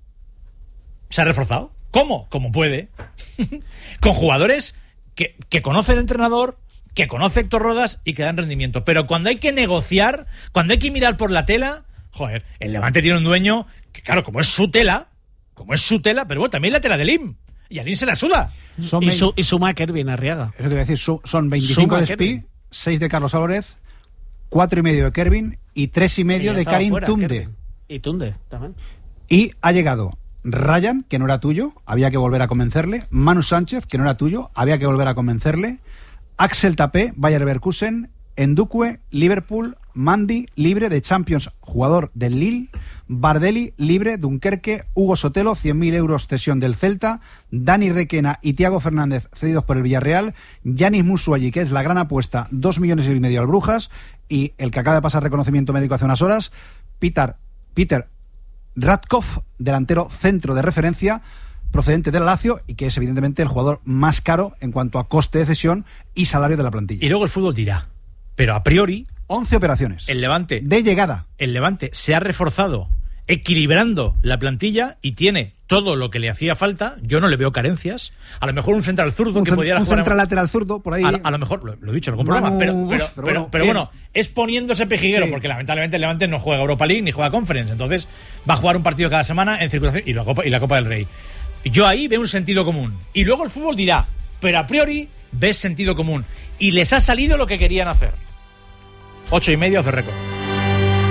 S20: se ha reforzado. ¿Cómo? Como puede. Con jugadores que, que conoce el entrenador, que conoce Héctor Rodas y que dan rendimiento. Pero cuando hay que negociar, cuando hay que mirar por la tela, joder, el Levante tiene un dueño que, claro, como es su tela, como es su tela, pero bueno, también la tela de Lim. Y a Lim se la suda.
S10: Son y, su, y suma Kervin Arriaga.
S4: Eso te voy a decir, su, son veinticinco suma de Espí, seis de Carlos Álvarez, cuatro y medio de Kervin y tres y medio de Karim fuera, Tunde.
S10: Kervin. Y Tunde también.
S4: Y ha llegado Ryan, que no era tuyo, había que volver a convencerle. Manu Sánchez, que no era tuyo, había que volver a convencerle. Axel Tapé, Bayer Leverkusen. Ndukwe, Liverpool. Mandy, libre de Champions, jugador del Lille. Bardelli, libre, Dunkerque. Hugo Sotelo, cien mil euros cesión del Celta. Dani Requena y Thiago Fernández, cedidos por el Villarreal. Yanis Musuagi, que es la gran apuesta, dos millones y medio al Brujas. Y el que acaba de pasar reconocimiento médico hace unas horas, Peter, Peter Radkov, delantero centro de referencia, procedente del Lazio y que es evidentemente el jugador más caro en cuanto a coste de cesión y salario de la plantilla.
S20: Y luego el fútbol dirá, pero a priori
S4: once operaciones.
S20: El Levante
S4: de llegada.
S20: El Levante se ha reforzado equilibrando la plantilla y tiene todo lo que le hacía falta. Yo no le veo carencias. A lo mejor un central zurdo
S4: un
S20: que pudiera
S4: un
S20: jugar.
S4: Un central lateral zurdo por ahí.
S20: A, a lo mejor, lo, lo he dicho, no hay problema. Pero, pero, pero, pero, bueno, pero bueno, es poniéndose pejiguero, sí. Porque lamentablemente el Levante no juega Europa League ni juega Conference. Entonces va a jugar un partido cada semana en circulación y la Copa, y la Copa del Rey. Yo ahí veo un sentido común. Y luego el fútbol dirá, pero a priori ves sentido común. Y les ha salido lo que querían hacer. Ocho y medio hace récord.